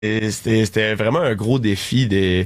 Et c'était vraiment un gros défi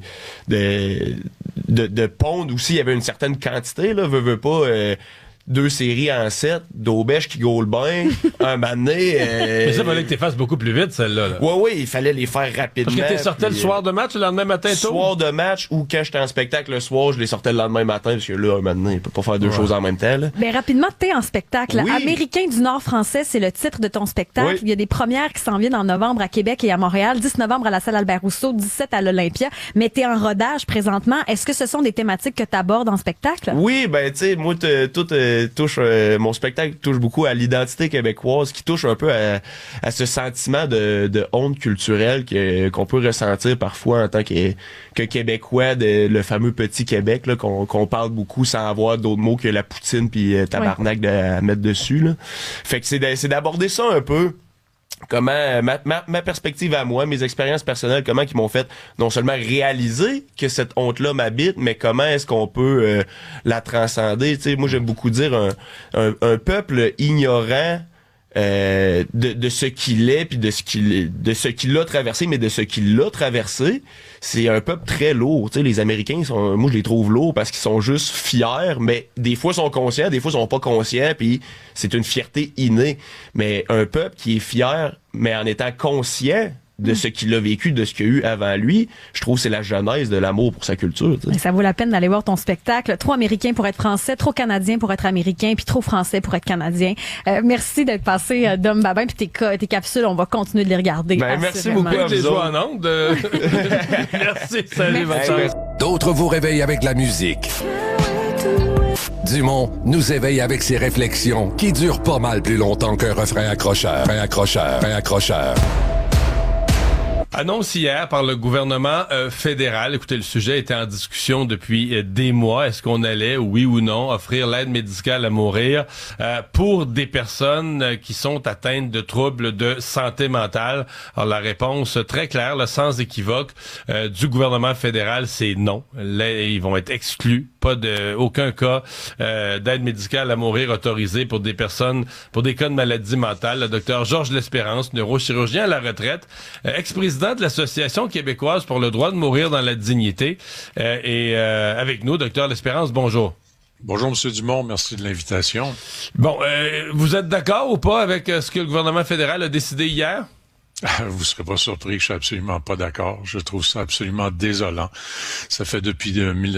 de pondre aussi. Il y avait une certaine quantité, là, veux pas. Deux séries en 7, d'Aubèche qui gaule bien, un moment donné... Mais ça, il fallait que tu fasses beaucoup plus vite, celle-là. Là. Oui, il fallait les faire rapidement. Parce que tu sortais le soir de match, le lendemain matin tôt? Soir de match, ou quand j'étais en spectacle le soir, je les sortais le lendemain matin, parce que là, un moment donné, il peut pas faire deux choses en même temps. Là. Ben, rapidement, t'es en spectacle. Oui. Américain du Nord français, c'est le titre de ton spectacle. Oui. Il y a des premières qui s'en viennent en novembre à Québec et à Montréal, 10 novembre à la salle Albert-Rousseau, 17 à l'Olympia. Mais t'es en rodage présentement. Est-ce que ce sont des thématiques que t'abordes en spectacle? Oui, ben, tu sais, moi, tout touche... mon spectacle touche beaucoup à l'identité québécoise, qui touche un peu à ce sentiment de honte culturelle qu'on peut ressentir parfois en tant que Québécois, le fameux petit Québec, là, qu'on parle beaucoup sans avoir d'autres mots que la poutine puis tabarnak à mettre dessus. Là. Fait que c'est d'aborder ça un peu. Comment ma perspective à moi, mes expériences personnelles, comment ils m'ont fait non seulement réaliser que cette honte-là m'habite, mais comment est-ce qu'on peut la transcender. Tu sais, moi j'aime beaucoup dire un peuple ignorant de ce qu'il est puis de ce qu'il a traversé, mais de ce qu'il a traversé, c'est un peuple très lourd. Tu sais, les Américains moi je les trouve lourds parce qu'ils sont juste fiers, mais des fois ils sont conscients, des fois ils sont pas conscients, puis c'est une fierté innée. Mais un peuple qui est fier, mais en étant conscient de ce qu'il a vécu, de ce qu'il y a eu avant lui, je trouve que c'est la genèse de l'amour pour sa culture. Tu sais. Ça vaut la peine d'aller voir ton spectacle. Trop américain pour être français, trop canadien pour être américain, puis trop français pour être canadien. Merci d'être passé, Dom Babin, puis tes capsules, on va continuer de les regarder. Ben, merci beaucoup à les vous jouer en ondes. Merci, salut, bonne chance. D'autres vous réveillent avec la musique. Dumont nous éveille avec ses réflexions qui durent pas mal plus longtemps qu'un refrain accrocheur. Accrocheur. Annonce hier par le gouvernement fédéral. Écoutez, le sujet était en discussion depuis des mois. Est-ce qu'on allait, oui ou non, offrir l'aide médicale à mourir pour des personnes qui sont atteintes de troubles de santé mentale? Alors, la réponse très claire, là, sans équivoque, du gouvernement fédéral, c'est non. Là, ils vont être exclus. Pas aucun cas d'aide médicale à mourir autorisée pour des personnes, pour des cas de maladie mentale. Le docteur Georges L'Espérance, neurochirurgien à la retraite, ex-président de l'Association québécoise pour le droit de mourir dans la dignité. Avec nous, docteur L'Espérance, bonjour. Bonjour, M. Dumont. Merci de l'invitation. Bon, vous êtes d'accord ou pas avec ce que le gouvernement fédéral a décidé hier? Vous serez pas surpris que je suis absolument pas d'accord. Je trouve ça absolument désolant. Ça fait depuis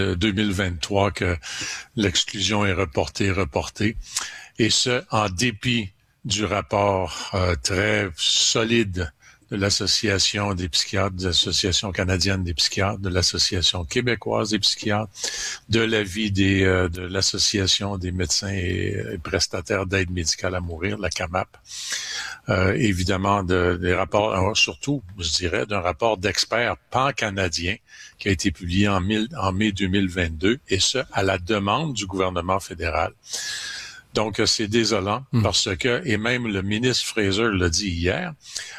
2023 que l'exclusion est reportée. Et ce, en dépit du rapport très solide de l'Association des psychiatres, de l'Association canadienne des psychiatres, de l'Association québécoise des psychiatres, de l'avis de l'Association des médecins et prestataires d'aide médicale à mourir, la CAMAP. Évidemment, des rapports, surtout, je dirais, d'un rapport d'experts pan-canadiens qui a été publié en mai 2022, et ce, à la demande du gouvernement fédéral. Donc, c'est désolant parce que, et même le ministre Fraser l'a dit hier,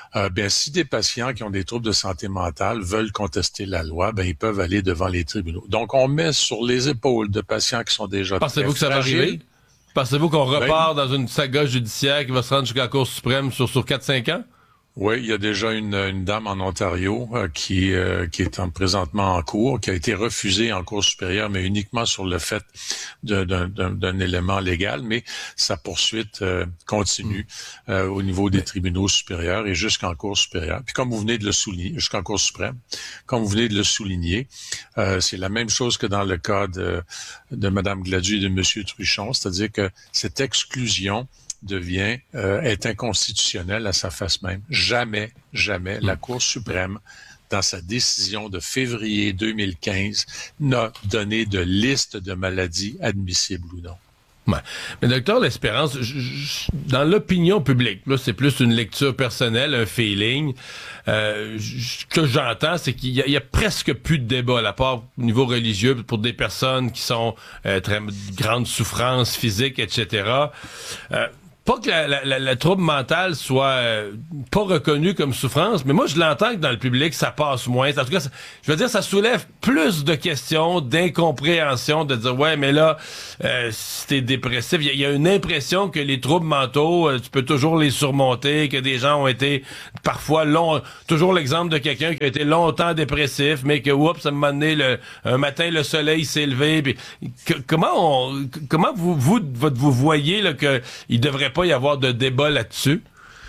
si des patients qui ont des troubles de santé mentale veulent contester la loi, ils peuvent aller devant les tribunaux. Donc, on met sur les épaules de patients qui sont déjà Pensez-vous que ça va arriver? Pensez-vous qu'on repart dans une saga judiciaire qui va se rendre jusqu'à la Cour suprême sur 4-5 ans? Oui, il y a déjà une dame en Ontario qui est présentement en cours, qui a été refusée en Cour supérieure, mais uniquement sur le fait d'un élément légal, mais sa poursuite continue au niveau des tribunaux supérieurs et jusqu'en Cour supérieure. Puis comme vous venez de le souligner, jusqu'en Cour suprême, comme vous venez de le souligner, c'est la même chose que dans le cas de Mme Gladu et de M. Truchon, c'est-à-dire que cette exclusion est inconstitutionnel à sa face même. Jamais la Cour suprême, dans sa décision de février 2015, n'a donné de liste de maladies admissibles ou non. Ouais. Mais docteur L'Espérance, dans l'opinion publique, là, c'est plus une lecture personnelle, un feeling. Ce que j'entends, c'est qu'il y a presque plus de débat, à part au niveau religieux, pour des personnes qui sont très grande souffrance physique, etc. pas que la trouble mentale soit pas reconnue comme souffrance, mais moi je l'entends que dans le public ça passe moins. En tout cas, je veux dire, ça soulève plus de questions, d'incompréhension, de dire ouais, mais là, si t'es dépressif, il y a une impression que les troubles mentaux, tu peux toujours les surmonter, que des gens ont été parfois toujours l'exemple de quelqu'un qui a été longtemps dépressif, mais que oups, à un moment donné, un matin le soleil s'est levé. Puis, comment vous voyez là, que il devrait pas y avoir de débat là-dessus?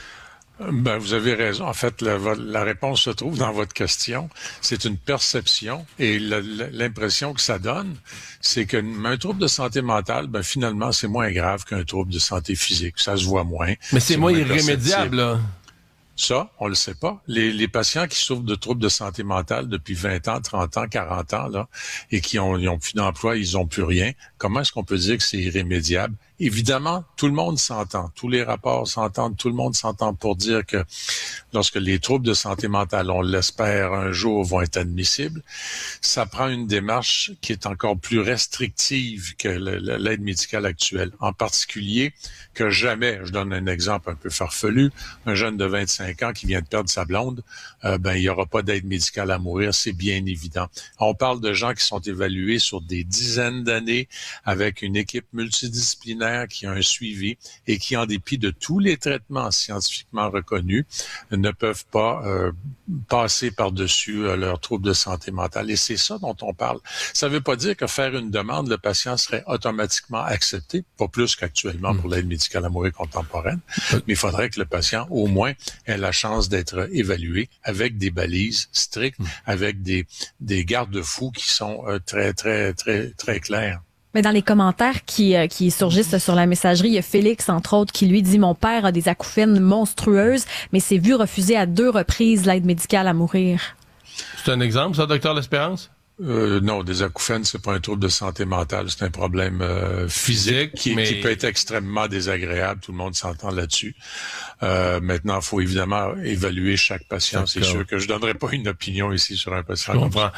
Ben, vous avez raison. En fait, la réponse se trouve dans votre question. C'est une perception et l'impression que ça donne, c'est qu'un trouble de santé mentale, ben finalement, c'est moins grave qu'un trouble de santé physique. Ça se voit moins. Mais c'est moins irrémédiable, là. Ça, on le sait pas. Les patients qui souffrent de troubles de santé mentale depuis 20 ans, 30 ans, 40 ans, là, et ils ont plus d'emploi, ils ont plus rien, comment est-ce qu'on peut dire que c'est irrémédiable? Évidemment, tout le monde s'entend. Tous les rapports s'entendent. Tout le monde s'entend pour dire que lorsque les troubles de santé mentale, on l'espère, un jour vont être admissibles, ça prend une démarche qui est encore plus restrictive que l'aide médicale actuelle. En particulier, que jamais, je donne un exemple un peu farfelu, un jeune de 25 ans qui vient de perdre sa blonde, il n'y aura pas d'aide médicale à mourir, c'est bien évident. On parle de gens qui sont évalués sur des dizaines d'années avec une équipe multidisciplinaire qui a un suivi et qui, en dépit de tous les traitements scientifiquement reconnus, ne peuvent pas passer par-dessus leurs troubles de santé mentale. Et c'est ça dont on parle. Ça ne veut pas dire que faire une demande, le patient serait automatiquement accepté, pas plus qu'actuellement pour l'aide médicale à mourir contemporaine, mais il faudrait que le patient, au moins, ait la chance d'être évalué avec des balises strictes, avec des garde-fous qui sont très, très, très, très clairs. Mais dans les commentaires qui surgissent sur la messagerie, il y a Félix, entre autres, qui lui dit « Mon père a des acouphènes monstrueuses, mais s'est vu refuser à 2 reprises l'aide médicale à mourir. » C'est un exemple, ça, docteur L'Espérance? Non, des acouphènes, c'est pas un trouble de santé mentale, c'est un problème physique qui peut être extrêmement désagréable. Tout le monde s'entend là-dessus. Maintenant, il faut évidemment évaluer chaque patient. C'est sûr que je donnerai pas une opinion ici sur un patient. Je comprends.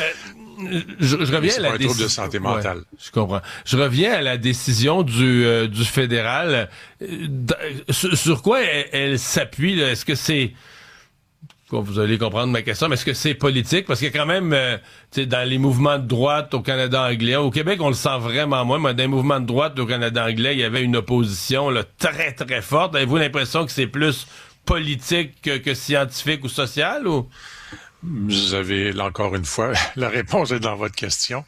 Je reviens à la décision. Trouble de santé mentale. Ouais, je comprends. Je reviens à la décision du fédéral. Sur quoi elle s'appuie, là? Est-ce que c'est... Vous allez comprendre ma question, mais est-ce que c'est politique? Parce qu'il y a quand même, dans les mouvements de droite au Canada anglais, au Québec, on le sent vraiment moins, mais dans les mouvements de droite au Canada anglais, il y avait une opposition là, très, très forte. Avez-vous l'impression que c'est plus politique que scientifique ou social? Ou? Vous avez, là, encore une fois, la réponse est dans votre question.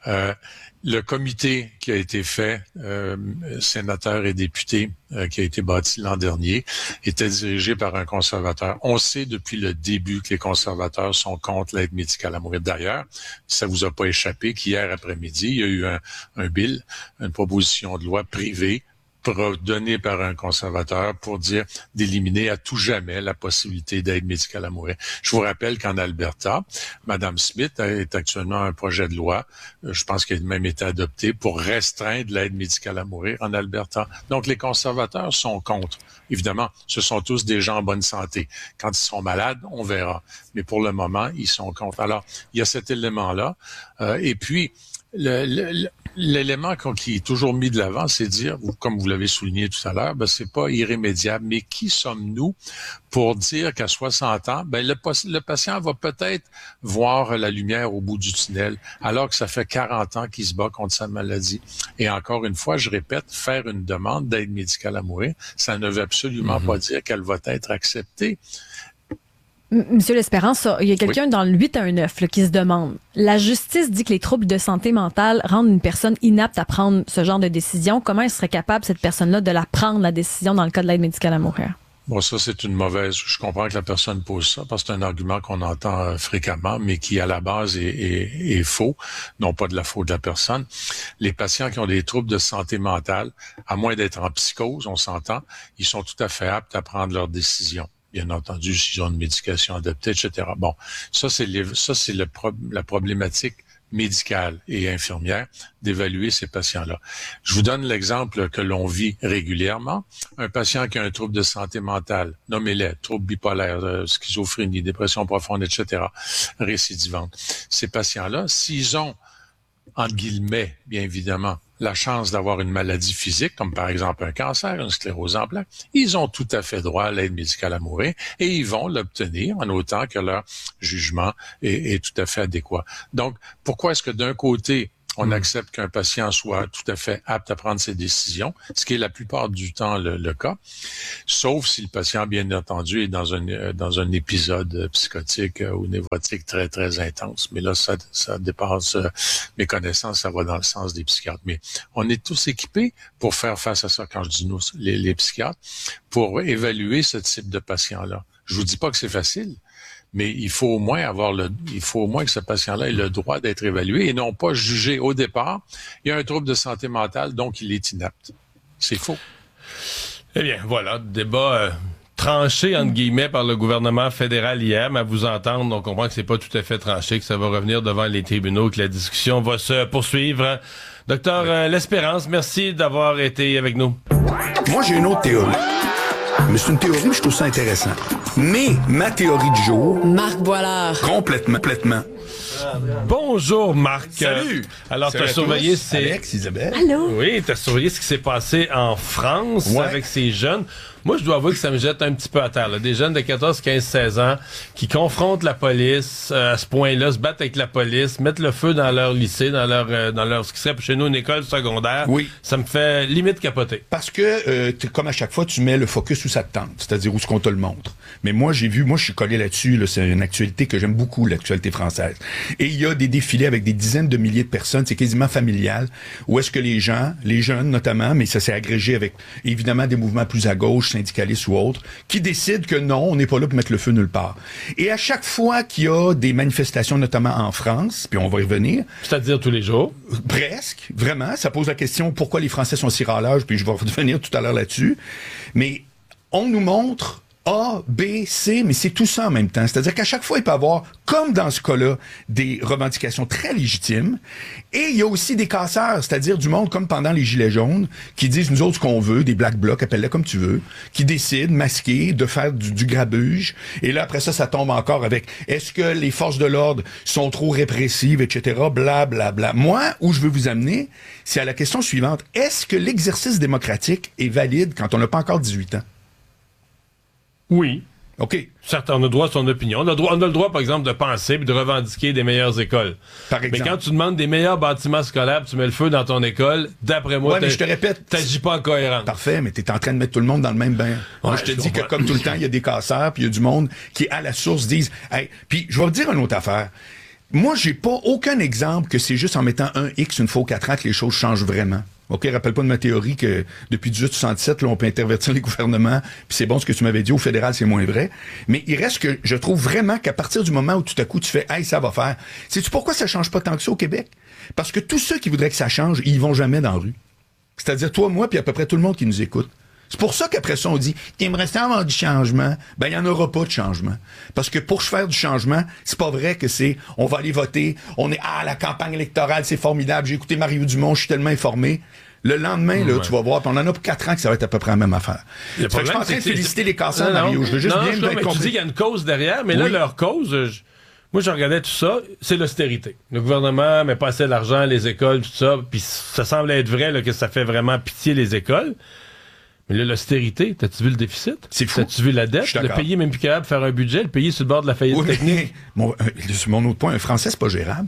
Le comité qui a été fait, sénateurs et députés, qui a été bâti l'an dernier, était dirigé par un conservateur. On sait depuis le début que les conservateurs sont contre l'aide médicale à mourir. D'ailleurs, ça vous a pas échappé qu'hier après-midi, il y a eu un bill, une proposition de loi privée donné par un conservateur pour dire d'éliminer à tout jamais la possibilité d'aide médicale à mourir. Je vous rappelle qu'en Alberta, Mme Smith est actuellement un projet de loi, je pense qu'il a même été adopté pour restreindre l'aide médicale à mourir en Alberta. Donc les conservateurs sont contre. Évidemment, ce sont tous des gens en bonne santé. Quand ils seront malades, on verra. Mais pour le moment, ils sont contre. Alors, il y a cet élément-là. Et puis, l'élément qui est toujours mis de l'avant, c'est de dire, comme vous l'avez souligné tout à l'heure, c'est pas irrémédiable. Mais qui sommes-nous pour dire qu'à 60 ans, le patient va peut-être voir la lumière au bout du tunnel, alors que ça fait 40 ans qu'il se bat contre sa maladie. Et encore une fois, je répète, faire une demande d'aide médicale à mourir, ça ne veut absolument pas dire qu'elle va être acceptée. Monsieur L'Espérance, il y a quelqu'un dans le 819 qui se demande. La justice dit que les troubles de santé mentale rendent une personne inapte à prendre ce genre de décision. Comment elle serait capable, cette personne-là, de la prendre, la décision, dans le cas de l'aide médicale à mourir? Bon, ça, c'est une mauvaise... Je comprends que la personne pose ça, parce que c'est un argument qu'on entend fréquemment, mais qui, à la base, est faux, non pas de la faute de la personne. Les patients qui ont des troubles de santé mentale, à moins d'être en psychose, on s'entend, ils sont tout à fait aptes à prendre leurs décisions. Bien entendu, s'ils ont une médication adaptée, etc. Bon, ça, c'est la problématique médicale et infirmière d'évaluer ces patients-là. Je vous donne l'exemple que l'on vit régulièrement. Un patient qui a un trouble de santé mentale, nommez-les, trouble bipolaire, schizophrénie, dépression profonde, etc., récidivante. Ces patients-là, s'ils ont, entre guillemets, bien évidemment, la chance d'avoir une maladie physique, comme par exemple un cancer, une sclérose en plaques, ils ont tout à fait droit à l'aide médicale à mourir et ils vont l'obtenir en autant que leur jugement est tout à fait adéquat. Donc, pourquoi est-ce que d'un côté, on accepte qu'un patient soit tout à fait apte à prendre ses décisions, ce qui est la plupart du temps le cas, sauf si le patient, bien entendu, est dans un épisode psychotique ou névrotique très, très intense. Mais là, ça dépasse mes connaissances, ça va dans le sens des psychiatres. Mais on est tous équipés pour faire face à ça, quand je dis nous, les psychiatres, pour évaluer ce type de patient-là. Je vous dis pas que c'est facile, mais il faut au moins que ce patient-là ait le droit d'être évalué et non pas jugé au départ. Il y a un trouble de santé mentale, donc il est inapte. C'est faux. Eh bien, voilà, débat tranché, entre guillemets, par le gouvernement fédéral hier, mais à vous entendre, on comprend que c'est pas tout à fait tranché, que ça va revenir devant les tribunaux, que la discussion va se poursuivre. Docteur L'Espérance, merci d'avoir été avec nous. Moi, j'ai une autre théorie. Mais c'est une théorie, je trouve ça intéressant. Mais ma théorie du jour... Marc Boilard. Complètement. Bonjour, Marc. Salut. Alors, tu as surveillé... Alex, Isabelle. Allô? Oui, tu as surveillé ce qui s'est passé en France avec ces jeunes. Moi, je dois avouer que ça me jette un petit peu à terre. Là. Des jeunes de 14, 15, 16 ans qui confrontent la police à ce point-là, se battent avec la police, mettent le feu dans leur lycée, dans leur ce qui serait chez nous une école secondaire. Oui. Ça me fait limite capoter. Parce que, comme à chaque fois, tu mets le focus où ça te tente, c'est-à-dire où ce qu'on te le montre. Mais moi, je suis collé là-dessus, là, c'est une actualité que j'aime beaucoup, l'actualité française. Et il y a des défilés avec des dizaines de milliers de personnes, c'est quasiment familial, où est-ce que les gens, les jeunes notamment, mais ça s'est agrégé avec, évidemment, des mouvements plus à gauche, syndicalistes ou autres, qui décident que non, on n'est pas là pour mettre le feu nulle part. Et à chaque fois qu'il y a des manifestations, notamment en France, puis on va y revenir... C'est-à-dire tous les jours? Presque, vraiment. Ça pose la question pourquoi les Français sont si râleurs, puis je vais revenir tout à l'heure là-dessus. Mais on nous montre A, B, C, mais c'est tout ça en même temps. C'est-à-dire qu'à chaque fois, il peut y avoir, comme dans ce cas-là, des revendications très légitimes. Et il y a aussi des casseurs, c'est-à-dire du monde, comme pendant les Gilets jaunes, qui disent, nous autres, ce qu'on veut, des Black Blocs, appelle-les comme tu veux, qui décident, masqués, de faire du grabuge. Et là, après ça tombe encore avec, est-ce que les forces de l'ordre sont trop répressives, etc., bla, bla, bla. Moi, où je veux vous amener, c'est à la question suivante. Est-ce que l'exercice démocratique est valide quand on n'a pas encore 18 ans? Oui. OK. Certes, on a droit à son opinion. On a le droit, par exemple, de penser et de revendiquer des meilleures écoles. Par exemple. Mais quand tu demandes des meilleurs bâtiments scolaires, tu mets le feu dans ton école, d'après moi, mais je te répète, t'agis pas en cohérence. Parfait, mais t'es en train de mettre tout le monde dans le même bain. Moi, je te dis que comme tout le temps, il y a des casseurs, puis il y a du monde qui, à la source, disent... Hey, puis je vais vous dire une autre affaire. Moi, j'ai pas aucun exemple que c'est juste en mettant un X une fois aux 4 ans que les choses changent vraiment. OK, rappelle pas de ma théorie que depuis 1867, là, on peut intervertir les gouvernements, puis c'est bon ce que tu m'avais dit, au fédéral, c'est moins vrai. Mais il reste que je trouve vraiment qu'à partir du moment où tout à coup tu fais « Hey, ça va faire », sais-tu pourquoi ça change pas tant que ça au Québec? Parce que tous ceux qui voudraient que ça change, ils vont jamais dans la rue. C'est-à-dire toi, moi, puis à peu près tout le monde qui nous écoute. C'est pour ça qu'après ça, on dit « T'aimerais ça avoir du changement? » Ben, il n'y en aura pas de changement. Parce que pour faire du changement, c'est pas vrai que c'est « On va aller voter, on est la campagne électorale, c'est formidable, j'ai écouté Mario Dumont, je suis tellement informé. » Le lendemain, là, tu vas voir, puis on en a pour 4 ans que ça va être à peu près la même affaire. Je suis pas en train de féliciter les casseurs, Mario. Je veux juste bien être compris. Tu dis qu'il y a une cause derrière, mais là, leur cause... Moi, je regardais tout ça, c'est l'austérité. Le gouvernement met pas assez d'argent, les écoles, tout ça, puis ça semble être vrai là, que ça fait vraiment pitié les écoles. Mais là, l'austérité, t'as-tu vu le déficit? C'est fou. T'as-tu vu la dette? Le pays est même plus capable de faire un budget, le pays est sur le bord de la faillite technique. Mon autre point, un Français, c'est pas gérable.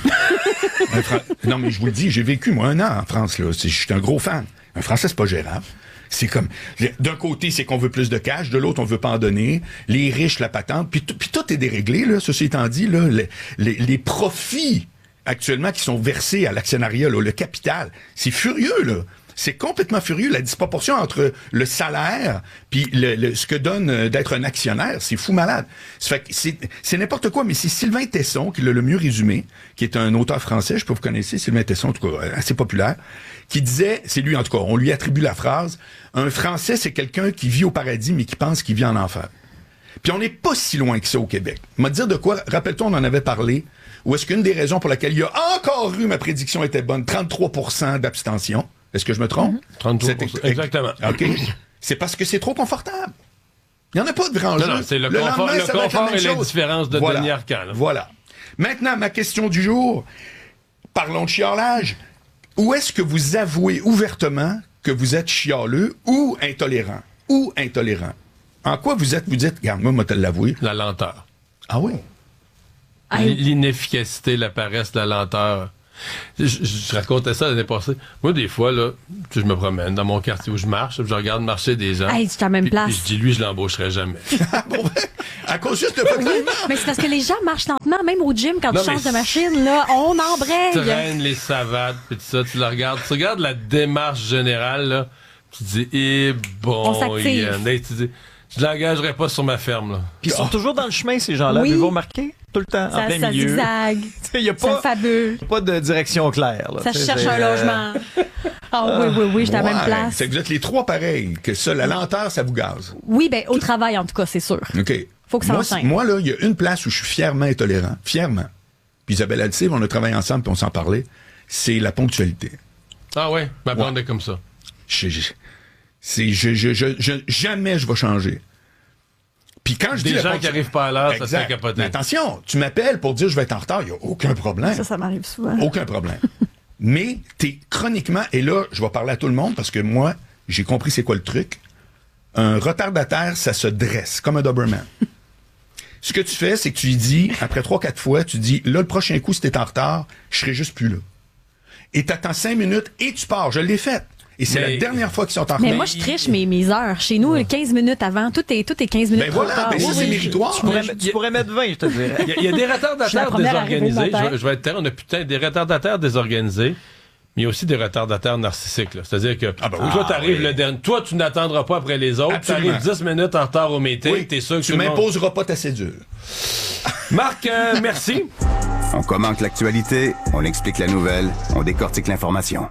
Non, mais je vous le dis, j'ai vécu, moi, 1 an en France, là. Je suis un gros fan. Un Français, c'est pas gérable. C'est comme, d'un côté, c'est qu'on veut plus de cash, de l'autre, on veut pas en donner. Les riches, la patente, puis tout est déréglé, là. Ceci étant dit, là, les profits actuellement qui sont versés à l'actionnariat, là, le capital, c'est furieux, là. C'est complètement furieux, la disproportion entre le salaire puis ce que donne d'être un actionnaire. C'est fou malade. Ça fait que c'est n'importe quoi, mais c'est Sylvain Tesson qui l'a le mieux résumé, qui est un auteur français, je sais pas vous connaissez, Sylvain Tesson, en tout cas, assez populaire, qui disait, c'est lui en tout cas, on lui attribue la phrase, un Français, c'est quelqu'un qui vit au paradis, mais qui pense qu'il vit en enfer. Puis on n'est pas si loin que ça au Québec. M'a dire de quoi, rappelle-toi, on en avait parlé, où est-ce qu'une des raisons pour laquelle il y a encore eu, ma prédiction était bonne, 33% d'abstention. Est-ce que je me trompe? 33%. Exactement. OK. C'est parce que c'est trop confortable. Il n'y en a pas de grand jeu. Non, c'est le confort et l'indifférence de Denis Arcand. Voilà. Maintenant, ma question du jour. Parlons de chiolage. où est-ce que vous avouez ouvertement que vous êtes chialeux ou intolérant? En quoi vous dites, regarde, moi, te l'avouer. La lenteur. Ah oui? L'inefficacité, la paresse, la lenteur. Je racontais ça l'année passée. Moi, des fois, là, je me promène dans mon quartier où je marche, je regarde marcher des gens. Hey, c'est à la même place. Puis je dis, lui, je l'embaucherai jamais. À cause juste de votre Oui, mais c'est parce que les gens marchent lentement, même au gym, quand tu changes de machine, là, on embraye. Tu traînes les savates, puis tout ça, tu regardes la démarche générale, là, tu te dis, on s'active. Tu dis, je l'engagerai pas sur ma ferme, là. Puis ils sont toujours dans le chemin, ces gens-là. Oui. Avez-vous remarqué? Tout le temps, en plein ça milieu. zigzague. Il y a Ça fabule. pas de direction claire. Là, Ça cherche un logement. Oui, j'étais à la même place. C'est que vous êtes les trois pareils, que ça, la lenteur, ça vous gaze. Oui, ben au travail, en tout cas, c'est sûr. OK. Faut que ça enchaîne. Moi, là, il y a une place où je suis fièrement intolérant. Fièrement. Puis Isabelle, elle le sait, on a travaillé ensemble, puis on s'en parlait. C'est la ponctualité. Ah ouais? Ma blonde est comme ça. Jamais je vais changer. Puis quand je dis des gens qui arrivent pas à l'heure, ça se fait capoter. Mais attention, tu m'appelles pour dire je vais être en retard, il n'y a aucun problème. Ça m'arrive souvent. Aucun problème. Mais t'es chroniquement, et là, je vais parler à tout le monde parce que moi, j'ai compris c'est quoi le truc. Un retardataire, ça se dresse comme un Doberman. Ce que tu fais, c'est que tu lui dis, après 3-4 fois, tu dis, là, le prochain coup, si t'es en retard, je serai juste plus là. Et t'attends 5 minutes et tu pars. Je l'ai fait. Et c'est la dernière fois qu'ils sont en retard. Mais moi, je triche mes heures. Chez nous, 15 minutes avant, tout est 15 minutes ben voilà, ben ça, c'est méritoire. Tu pourrais mettre 20, je te dirais. Il y a des retardataires désorganisés. Je vais être terre, on a des retardataires désorganisés. Mais il y a aussi des retardataires narcissiques. Là. C'est-à-dire que toi, t'arrives le dernier. Toi, tu n'attendras pas après les autres. Tu arrives 10 minutes en retard au meeting. Oui, t'es sûr que tu m'imposeras pas ta cédule. Marc, merci. On commente l'actualité, on explique la nouvelle, on décortique l'information.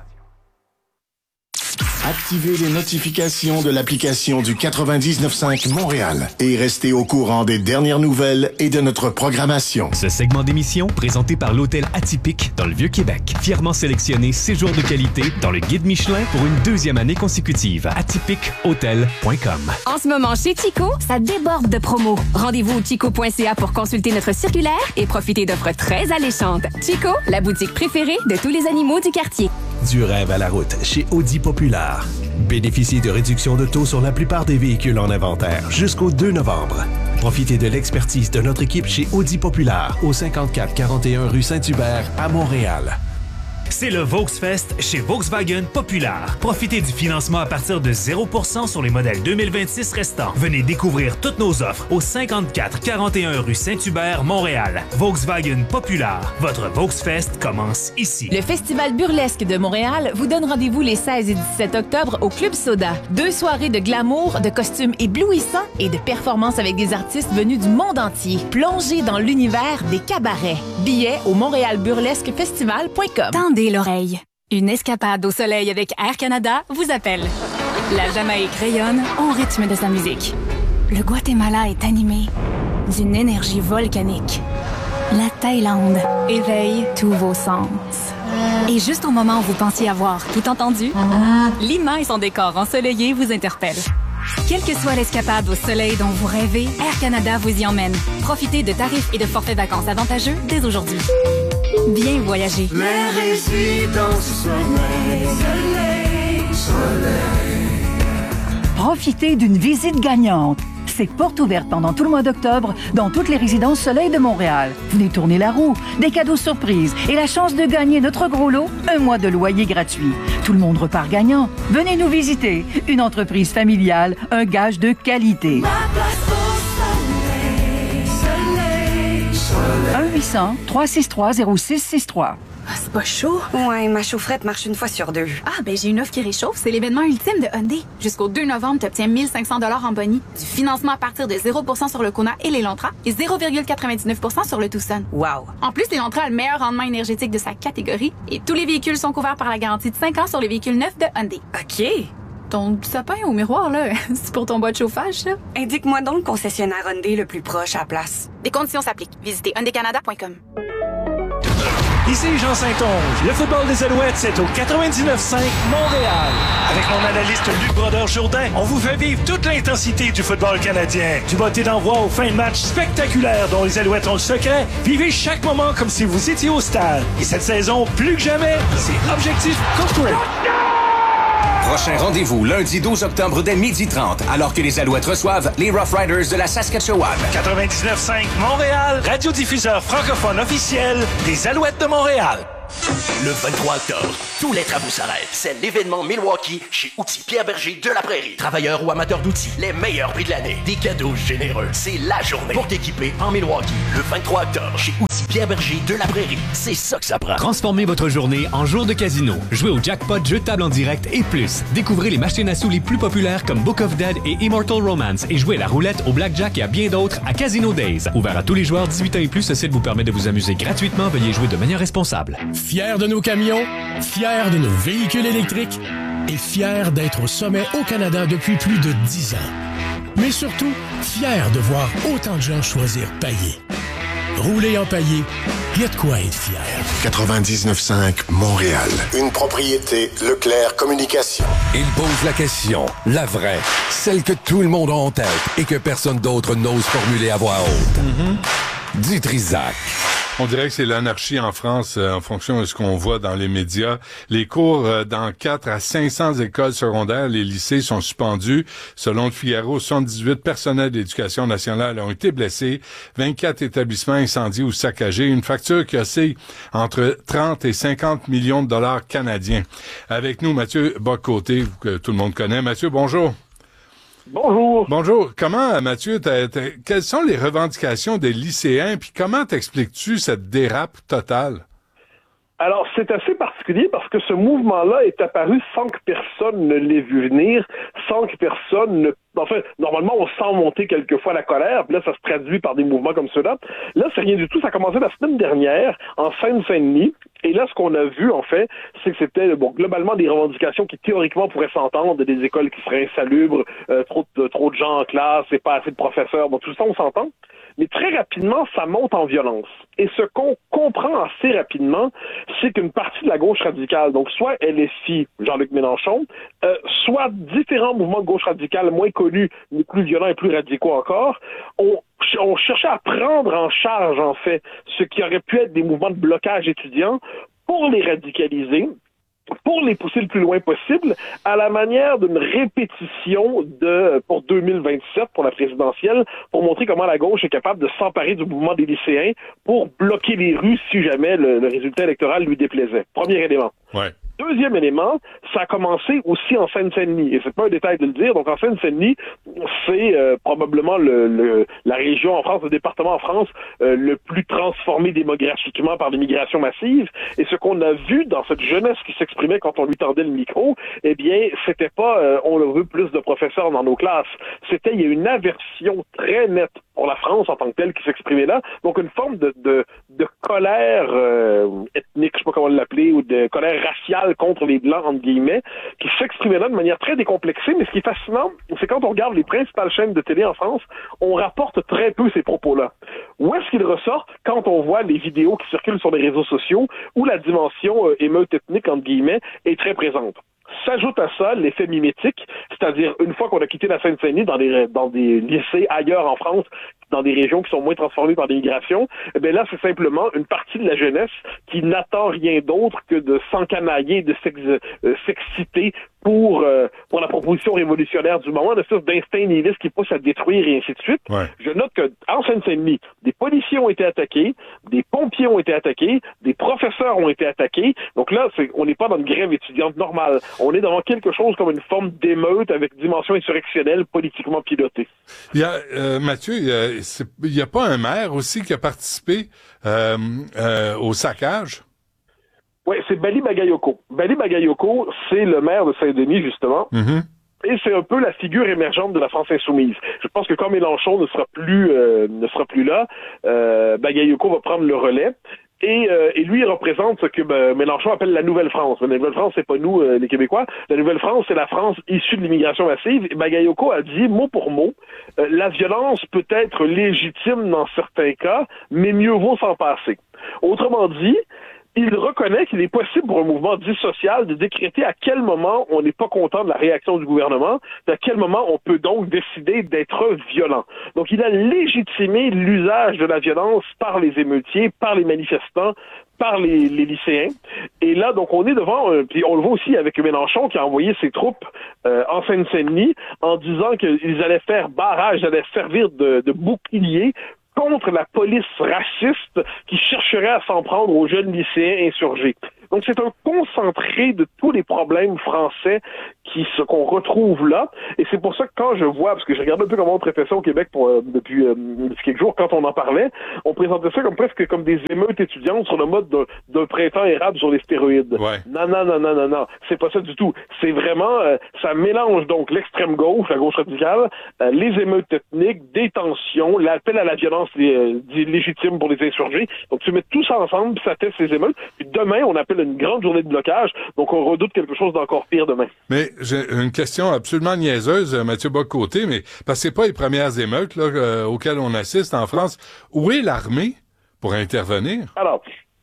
Activez les notifications de l'application du 99.5 Montréal et restez au courant des dernières nouvelles et de notre programmation. Ce segment d'émission, présenté par l'Hôtel Atypique dans le Vieux-Québec. Fièrement sélectionné séjour de qualité dans le Guide Michelin pour une 2e année consécutive. atypiquehotel.com. En ce moment, chez Chico, ça déborde de promos. Rendez-vous au chico.ca pour consulter notre circulaire et profiter d'offres très alléchantes. Chico, la boutique préférée de tous les animaux du quartier. Du rêve à la route chez Audi Populaire. Bénéficiez de réductions de taux sur la plupart des véhicules en inventaire jusqu'au 2 novembre. Profitez de l'expertise de notre équipe chez Audi Populaire au 5441 rue Saint-Hubert à Montréal. C'est le Volksfest chez Volkswagen Populaire. Profitez du financement à partir de 0% sur les modèles 2026 restants. Venez découvrir toutes nos offres au 5441 rue Saint-Hubert, Montréal. Volkswagen Populaire. Votre Volksfest commence ici. Le Festival burlesque de Montréal vous donne rendez-vous les 16 et 17 octobre au Club Soda. 2 soirées de glamour, de costumes éblouissants et de performances avec des artistes venus du monde entier. Plongez dans l'univers des cabarets. Billets au montréalburlesquefestival.com. Tendez l'oreille. Une escapade au soleil avec Air Canada vous appelle. La Jamaïque rayonne au rythme de sa musique. Le Guatemala est animé d'une énergie volcanique. La Thaïlande éveille tous vos sens. Et juste au moment où vous pensiez avoir tout entendu, Lima et son décor ensoleillé vous interpellent. Quelle que soit l'escapade au soleil dont vous rêvez, Air Canada vous y emmène. Profitez de tarifs et de forfaits vacances avantageux dès aujourd'hui. Bien voyager. Les résidences soleil. Profitez d'une visite gagnante. C'est porte ouverte pendant tout le mois d'octobre dans toutes les résidences Soleil de Montréal. Venez tourner la roue, des cadeaux surprises et la chance de gagner notre gros lot, 1 mois de loyer gratuit. Tout le monde repart gagnant. Venez nous visiter. Une entreprise familiale, un gage de qualité. 1-800-363-0663. Ah, c'est pas chaud? Ouais, ma chaufferette marche une fois sur 2. Ah, ben j'ai une offre qui réchauffe. C'est l'événement ultime de Hyundai. Jusqu'au 2 novembre, tu obtiens 1 500 $ en boni, du financement à partir de 0% sur le Kona et l'Elantra et 0,99% sur le Tucson. Wow! En plus, l'Elantra a le meilleur rendement énergétique de sa catégorie et tous les véhicules sont couverts par la garantie de 5 ans sur les véhicules neufs de Hyundai. OK! Ton sapin au miroir, là, c'est pour ton bois de chauffage, ça? Indique-moi donc le concessionnaire Hyundai le plus proche à la place. Des conditions s'appliquent. Visitez hyundaicanada.com. Ici Jean Saint-Onge. Le football des Alouettes, c'est au 99.5 Montréal. Avec mon analyste Luc Brodeur-Jourdain, on vous fait vivre toute l'intensité du football canadien. Du botté d'envoi aux fins de match spectaculaires dont les Alouettes ont le secret. Vivez chaque moment comme si vous étiez au stade. Et cette saison, plus que jamais, c'est Objectif Corporate. Prochain rendez-vous, lundi 12 octobre dès 12h30, alors que les Alouettes reçoivent les Rough Riders de la Saskatchewan. 99.5 Montréal, radiodiffuseur francophone officiel des Alouettes de Montréal. Le 23 octobre, tous les travaux s'arrêtent. C'est l'événement Milwaukee chez Outils Pierre Berger de la Prairie. Travailleurs ou amateurs d'outils, les meilleurs prix de l'année. Des cadeaux généreux. C'est la journée pour t'équiper en Milwaukee. Le 23 octobre, chez Outils Pierre Berger de la Prairie. C'est ça que ça prend. Transformez votre journée en jour de casino. Jouez au jackpot, jeu de table en direct et plus. Découvrez les machines à sous les plus populaires comme Book of Dead et Immortal Romance et jouez à la roulette, au blackjack et à bien d'autres à Casino Days. Ouvert à tous les joueurs 18 ans et plus, ce site vous permet de vous amuser gratuitement. Veuillez jouer de manière responsable. Fiers de nos camions, fiers de nos véhicules électriques et fiers d'être au sommet au Canada depuis plus de 10 ans. Mais surtout, fiers de voir autant de gens choisir Paillé. Rouler en Paillé, il y a de quoi être fier. 99.5 Montréal. Une propriété Leclerc Communication. Il pose la question, la vraie, celle que tout le monde a en tête et que personne d'autre n'ose formuler à voix haute. Dit Trisac. On dirait que c'est l'anarchie en France en fonction de ce qu'on voit dans les médias. Les cours dans 4 à 500 écoles secondaires, les lycées sont suspendus. Selon le Figaro, 78 personnels d'éducation nationale ont été blessés, 24 établissements incendiés ou saccagés, une facture qui oscille entre 30 et 50 millions de dollars canadiens. Avec nous, Mathieu Bock-Côté, que tout le monde connaît. Mathieu, bonjour. Bonjour. Bonjour. Comment, Mathieu, quelles sont les revendications des lycéens, puis comment t'expliques-tu cette dérape totale? Alors, c'est assez particulier parce que ce mouvement-là est apparu sans que personne ne l'ait vu venir, sans que personne ne... Enfin, normalement, on sent monter quelquefois la colère, puis là, ça se traduit par des mouvements comme ceux-là. Là, c'est rien du tout. Ça a commencé la semaine dernière, en Seine-Saint-Denis. Et là, ce qu'on a vu, en fait, c'est que c'était, globalement, des revendications qui, théoriquement, pourraient s'entendre, des écoles qui seraient insalubres, trop de gens en classe, et pas assez de professeurs. Bon, tout ça, on s'entend. Mais très rapidement, ça monte en violence. Et ce qu'on comprend assez rapidement, c'est qu'une partie de la gauche radicale, donc soit LFI, Jean-Luc Mélenchon, soit différents mouvements de gauche radicale moins connus, mais plus violents et plus radicaux encore, on cherchait à prendre en charge, en fait, ce qui aurait pu être des mouvements de blocage étudiants pour les radicaliser, pour les pousser le plus loin possible, à la manière d'une répétition pour 2027, pour la présidentielle, pour montrer comment la gauche est capable de s'emparer du mouvement des lycéens pour bloquer les rues si jamais le résultat électoral lui déplaisait. Premier élément. Ouais. Deuxième élément, ça a commencé aussi en Seine-Saint-Denis. Et c'est pas un détail de le dire. Donc, en Seine-Saint-Denis, c'est probablement la région en France, le département en France, le plus transformé démographiquement par l'immigration massive. Et ce qu'on a vu dans cette jeunesse qui s'exprimait quand on lui tendait le micro, eh bien, c'était pas on veut plus de professeurs dans nos classes. C'était, il y a une aversion très nette pour la France en tant que telle qui s'exprimait là. Donc, une forme de colère ethnique, je sais pas comment l'appeler, ou de colère raciale contre les Blancs, entre guillemets, qui s'exprimait là de manière très décomplexée. Mais ce qui est fascinant, c'est quand on regarde les principales chaînes de télé en France, on rapporte très peu ces propos-là. Où est-ce qu'ils ressortent quand on voit les vidéos qui circulent sur les réseaux sociaux où la dimension émeute ethnique, entre guillemets, est très présente? S'ajoute à ça l'effet mimétique, c'est-à-dire une fois qu'on a quitté la Seine-Saint-Denis dans des lycées ailleurs en France, dans des régions qui sont moins transformées par l'immigration, eh bien là, c'est simplement une partie de la jeunesse qui n'attend rien d'autre que de s'encanailler, de s'exciter pour la proposition révolutionnaire du moment, une espèce d'instinct nihiliste qui pousse à détruire et ainsi de suite. Ouais. Je note qu'en Seine-Saint-Denis, des policiers ont été attaqués, des pompiers ont été attaqués, des professeurs ont été attaqués. Donc là, on n'est pas dans une grève étudiante normale. On est devant quelque chose comme une forme d'émeute avec dimension insurrectionnelle politiquement pilotée. Il y a, Mathieu, il y a pas un maire aussi qui a participé au saccage? Oui, c'est Bali Bagayoko. Bali Bagayoko, c'est le maire de Saint-Denis, justement. Mm-hmm. Et c'est un peu la figure émergente de la France insoumise. Je pense que quand Mélenchon ne sera plus là, Bagayoko va prendre le relais. Et lui, il représente ce que Mélenchon appelle la Nouvelle-France. La Nouvelle-France, c'est pas nous, les Québécois. La Nouvelle-France, c'est la France issue de l'immigration massive. Et Bagayoko a dit, mot pour mot, la violence peut être légitime dans certains cas, mais mieux vaut s'en passer. Autrement dit, il reconnaît qu'il est possible pour un mouvement dit social de décréter à quel moment on n'est pas content de la réaction du gouvernement, à quel moment on peut donc décider d'être violent. Donc il a légitimé l'usage de la violence par les émeutiers, par les manifestants, par les lycéens. Et là, donc, on est devant, puis on le voit aussi avec Mélenchon qui a envoyé ses troupes en Seine-Saint-Denis en disant qu'ils allaient faire barrage, ils allaient servir de bouclier contre la police raciste qui chercherait à s'en prendre aux jeunes lycéens insurgés. Donc, c'est un concentré de tous les problèmes français qu'on retrouve là. Et c'est pour ça que quand je vois, parce que je regarde un peu comment on traitait ça au Québec depuis quelques jours, quand on en parlait, on présentait ça presque comme des émeutes étudiantes sur le mode d'un printemps érable sur les stéroïdes. Ouais. Non. C'est pas ça du tout. C'est vraiment, ça mélange donc l'extrême gauche, la gauche radicale, les émeutes ethniques, des tensions, l'appel à la violence légitime pour les insurgés. Donc, tu mets tout ça ensemble, puis ça teste ces émeutes. Puis demain, on appelle une grande journée de blocage. Donc, on redoute quelque chose d'encore pire demain. Mais j'ai une question absolument niaiseuse, Mathieu Bock-Côté, mais parce que c'est pas les premières émeutes là, auxquelles on assiste en France. Où est l'armée pour intervenir? Alors,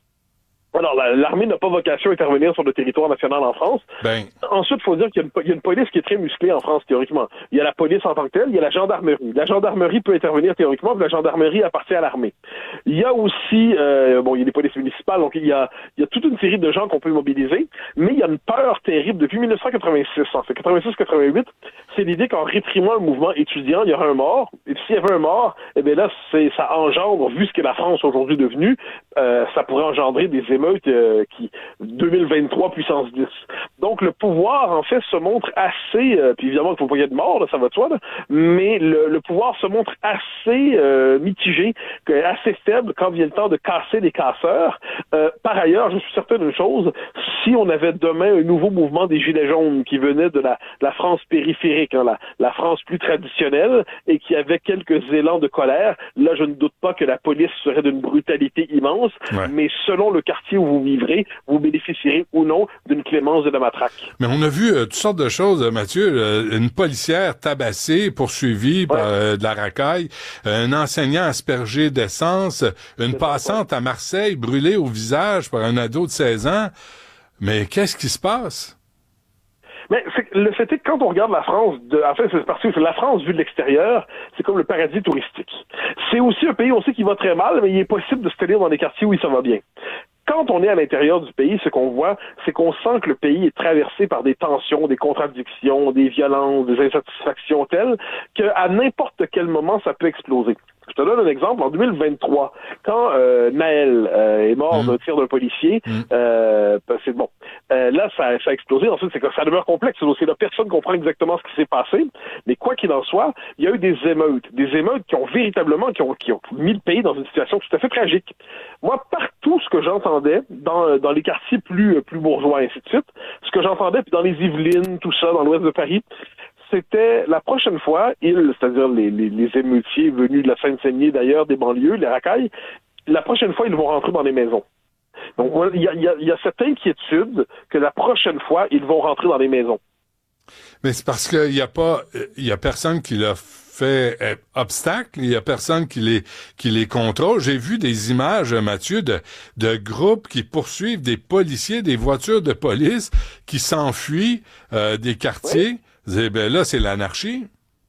l'armée n'a pas vocation à intervenir sur le territoire national en France. Ensuite, il faut dire qu'il y a une police qui est très musclée en France, théoriquement. Il y a la police en tant que telle, il y a la gendarmerie. La gendarmerie peut intervenir théoriquement, puis la gendarmerie appartient à l'armée. Il y a aussi, il y a des polices municipales, donc il y a toute une série de gens qu'on peut mobiliser, mais il y a une peur terrible depuis 1986, en fait, 86-88, c'est l'idée qu'en réprimant le mouvement étudiant, il y aura un mort, et s'il y avait un mort, eh bien là, ça engendre, vu ce que la France aujourd'hui est devenue, ça pourrait engendrer des émeutes qui 2023 puissance 10. Donc le pouvoir en fait se montre assez, puis évidemment il faut pas qu'il y ait de mort, là, ça va de soi, là, mais le pouvoir se montre assez mitigé, assez faible quand vient le temps de casser les casseurs. Par ailleurs, je suis certain d'une chose, si on avait demain un nouveau mouvement des Gilets jaunes qui venait de la France périphérique, la France plus traditionnelle, et qui avait quelques élans de colère, là je ne doute pas que la police serait d'une brutalité immense, mais selon le quartier où vous vivrez, vous bénéficierez ou non d'une clémence de la matraque. Mais on a vu toutes sortes de choses, Mathieu. Une policière tabassée, poursuivie par de la racaille, un enseignant aspergé d'essence, une passante à Marseille brûlée au visage par un ado de 16 ans. Mais qu'est-ce qui se passe? Mais le fait est que quand on regarde la France, c'est parce que la France vue de l'extérieur, c'est comme le paradis touristique. C'est aussi un pays, on sait qu'il va très mal, mais il est possible de se tenir dans des quartiers où ça va bien. Quand on est à l'intérieur du pays, ce qu'on voit, c'est qu'on sent que le pays est traversé par des tensions, des contradictions, des violences, des insatisfactions telles qu'à n'importe quel moment, ça peut exploser. Je te donne un exemple. En 2023, quand Naël est mort d'un tir d'un policier, c'est bon. Là, ça a explosé. Ensuite, c'est que ça demeure complexe. C'est là, personne comprend exactement ce qui s'est passé. Mais quoi qu'il en soit, il y a eu des émeutes qui ont véritablement, qui ont mis le pays dans une situation tout à fait tragique. Moi, partout ce que j'entendais dans les quartiers plus bourgeois, ainsi de suite, ce que j'entendais, puis dans les Yvelines, tout ça, dans l'ouest de Paris, c'était la prochaine fois, c'est-à-dire les émeutiers venus de la Seine-Saint-Denis, d'ailleurs, des banlieues, les racailles, la prochaine fois, ils vont rentrer dans les maisons. Donc, il y a cette inquiétude que la prochaine fois, ils vont rentrer dans les maisons. Mais c'est parce qu'il y a personne qui l'a fait obstacle, il y a personne qui les contrôle. J'ai vu des images, Mathieu, de groupes qui poursuivent des policiers, des voitures de police qui s'enfuient des quartiers. Oui. Ben là, c'est l'anarchie.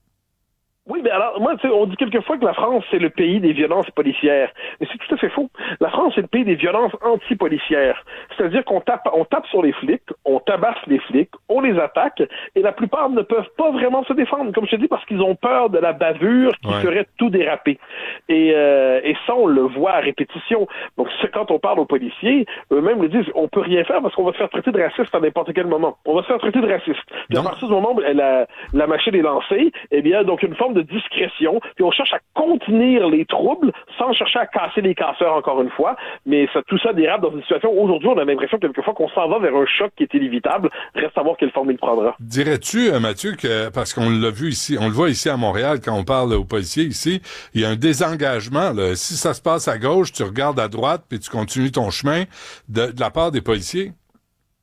Oui, mais alors, moi, on dit quelquefois que la France, c'est le pays des violences policières. Mais c'est tout à fait faux. La France, c'est le pays des violences anti-policières. C'est-à-dire qu'on tape sur les flics, on tabasse les flics, on les attaque, et la plupart ne peuvent pas vraiment se défendre, comme je te dis, parce qu'ils ont peur de la bavure qui ferait tout déraper. Et ça, on le voit à répétition. Donc, quand on parle aux policiers, eux-mêmes le disent, on peut rien faire parce qu'on va se faire traiter de raciste à n'importe quel moment. On va se faire traiter de raciste. Puis à partir du moment où la machine est lancée, eh bien, donc une forme de discrétion, puis on cherche à contenir les troubles sans chercher à casser les casseurs encore une fois, mais tout ça dérape dans une situation où aujourd'hui on a l'impression quelquefois qu'on s'en va vers un choc qui est inévitable, reste à voir quelle forme il prendra. Dirais-tu, Mathieu, que parce qu'on l'a vu ici, on le voit ici à Montréal quand on parle aux policiers ici, il y a un désengagement, là. Si ça se passe à gauche, tu regardes à droite puis tu continues ton chemin de la part des policiers?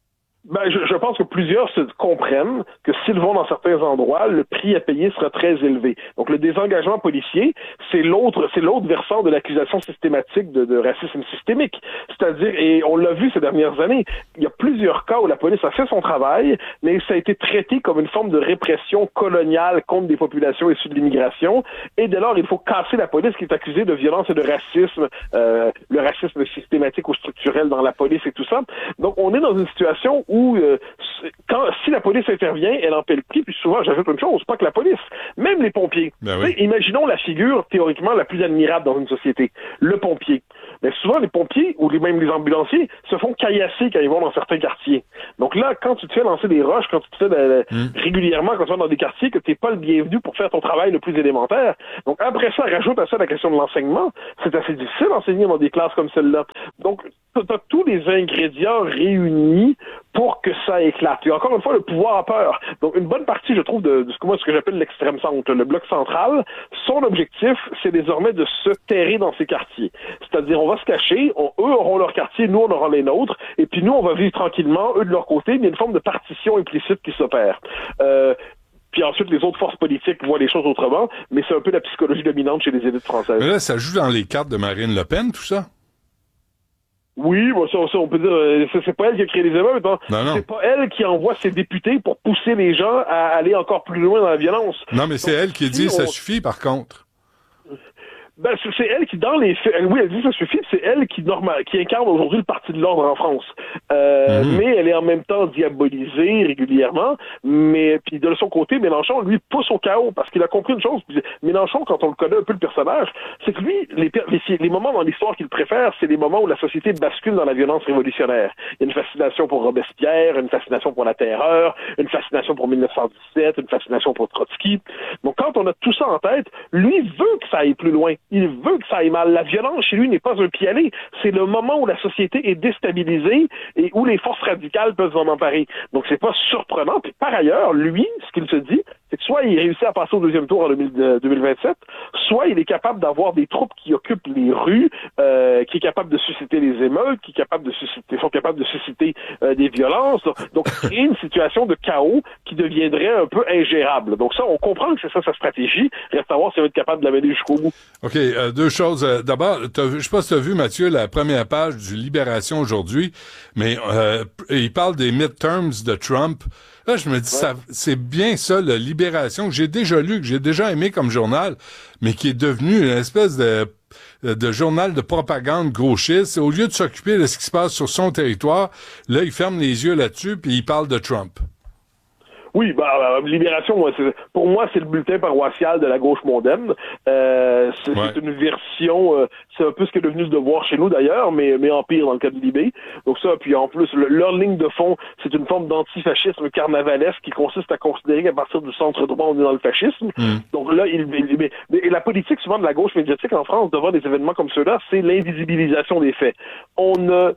Ben, je pense que plusieurs comprennent que s'ils vont dans certains endroits, le prix à payer sera très élevé. Donc, le désengagement policier, c'est l'autre versant de l'accusation systématique de racisme systémique. C'est-à-dire, et on l'a vu ces dernières années, il y a plusieurs cas où la police a fait son travail, mais ça a été traité comme une forme de répression coloniale contre des populations issues de l'immigration. Et dès lors, il faut casser la police qui est accusée de violence et de racisme, le racisme systématique ou structurel dans la police et tout ça. Donc, on est dans une situation où si la police intervient, elle en paie le prix. Puis souvent, j'ajoute une chose, pas que la police, même les pompiers. Ben oui. Imaginons la figure théoriquement la plus admirable dans une société, le pompier. Mais souvent, les pompiers ou même les ambulanciers se font caillasser quand ils vont dans certains quartiers. Donc là, quand tu te fais lancer des roches, quand tu te fais régulièrement, quand tu vas dans des quartiers, que t'es pas le bienvenu pour faire ton travail le plus élémentaire. Donc après ça, rajoute à ça la question de l'enseignement. C'est assez difficile d'enseigner dans des classes comme celle-là. Donc, t'as tous les ingrédients réunis pour que ça éclate. Et encore une fois, le pouvoir a peur. Donc, une bonne partie, je trouve, de ce que j'appelle l'extrême centre, le bloc central, son objectif, c'est désormais de se terrer dans ces quartiers. C'est-à-dire, on va se cacher, eux auront leur quartier, nous, on aura les nôtres, et puis nous, on va vivre tranquillement, eux de leur côté, mais il y a une forme de partition implicite qui s'opère. Puis ensuite, les autres forces politiques voient les choses autrement, mais c'est un peu la psychologie dominante chez les élites françaises. Mais là, ça joue dans les cartes de Marine Le Pen, tout ça? Oui, bon, ça, on peut dire, c'est pas elle qui a créé les émeutes, hein. Non. C'est pas elle qui envoie ses députés pour pousser les gens à aller encore plus loin dans la violence. Non, mais c'est elle qui dit ça suffit, par contre. Ben, c'est elle qui, dans les faits, oui, elle dit ça suffit, c'est elle qui incarne aujourd'hui le Parti de l'ordre en France. Mais elle est en même temps diabolisée régulièrement, mais puis de son côté, Mélenchon, lui, pousse au chaos, parce qu'il a compris une chose. Mélenchon, quand on le connaît un peu le personnage, c'est que lui, les moments dans l'histoire qu'il préfère, c'est les moments où la société bascule dans la violence révolutionnaire. Il y a une fascination pour Robespierre, une fascination pour la terreur, une fascination pour 1917, une fascination pour Trotsky. Donc quand on a tout ça en tête, lui veut que ça aille plus loin. Il veut que ça aille mal. La violence, chez lui, n'est pas un pis-aller. C'est le moment où la société est déstabilisée et où les forces radicales peuvent s'en emparer. Donc, c'est pas surprenant. Puis, par ailleurs, lui, ce qu'il se dit, c'est que soit il réussit à passer au deuxième tour en 2027, soit il est capable d'avoir des troupes qui occupent les rues, qui est capable de susciter les émeutes, qui sont capables de susciter des violences. Donc, créer une situation de chaos qui deviendrait un peu ingérable. Donc ça, on comprend que c'est ça sa stratégie. Reste à voir si elle va être capable de la mener jusqu'au bout. OK, deux choses. D'abord, je sais pas si tu as vu, Mathieu, la première page du Libération aujourd'hui, mais il parle des midterms de Trump. Là, je me dis, c'est bien ça, la Libération, que j'ai déjà lu, que j'ai déjà aimé comme journal, mais qui est devenu une espèce de journal de propagande gauchiste. Au lieu de s'occuper de ce qui se passe sur son territoire, là, il ferme les yeux là-dessus, puis il parle de Trump. Oui, Libération, pour moi, c'est le bulletin paroissial de la gauche mondaine. C'est une version, c'est un peu ce qui est devenu le Devoir chez nous d'ailleurs, mais en pire dans le cas de Libé. Donc ça, puis en plus, leur ligne de fond, c'est une forme d'antifascisme carnavalesque qui consiste à considérer qu'à partir du centre droit, on est dans le fascisme. Donc là, et la politique souvent de la gauche médiatique en France devant des événements comme ceux-là, c'est l'invisibilisation des faits. On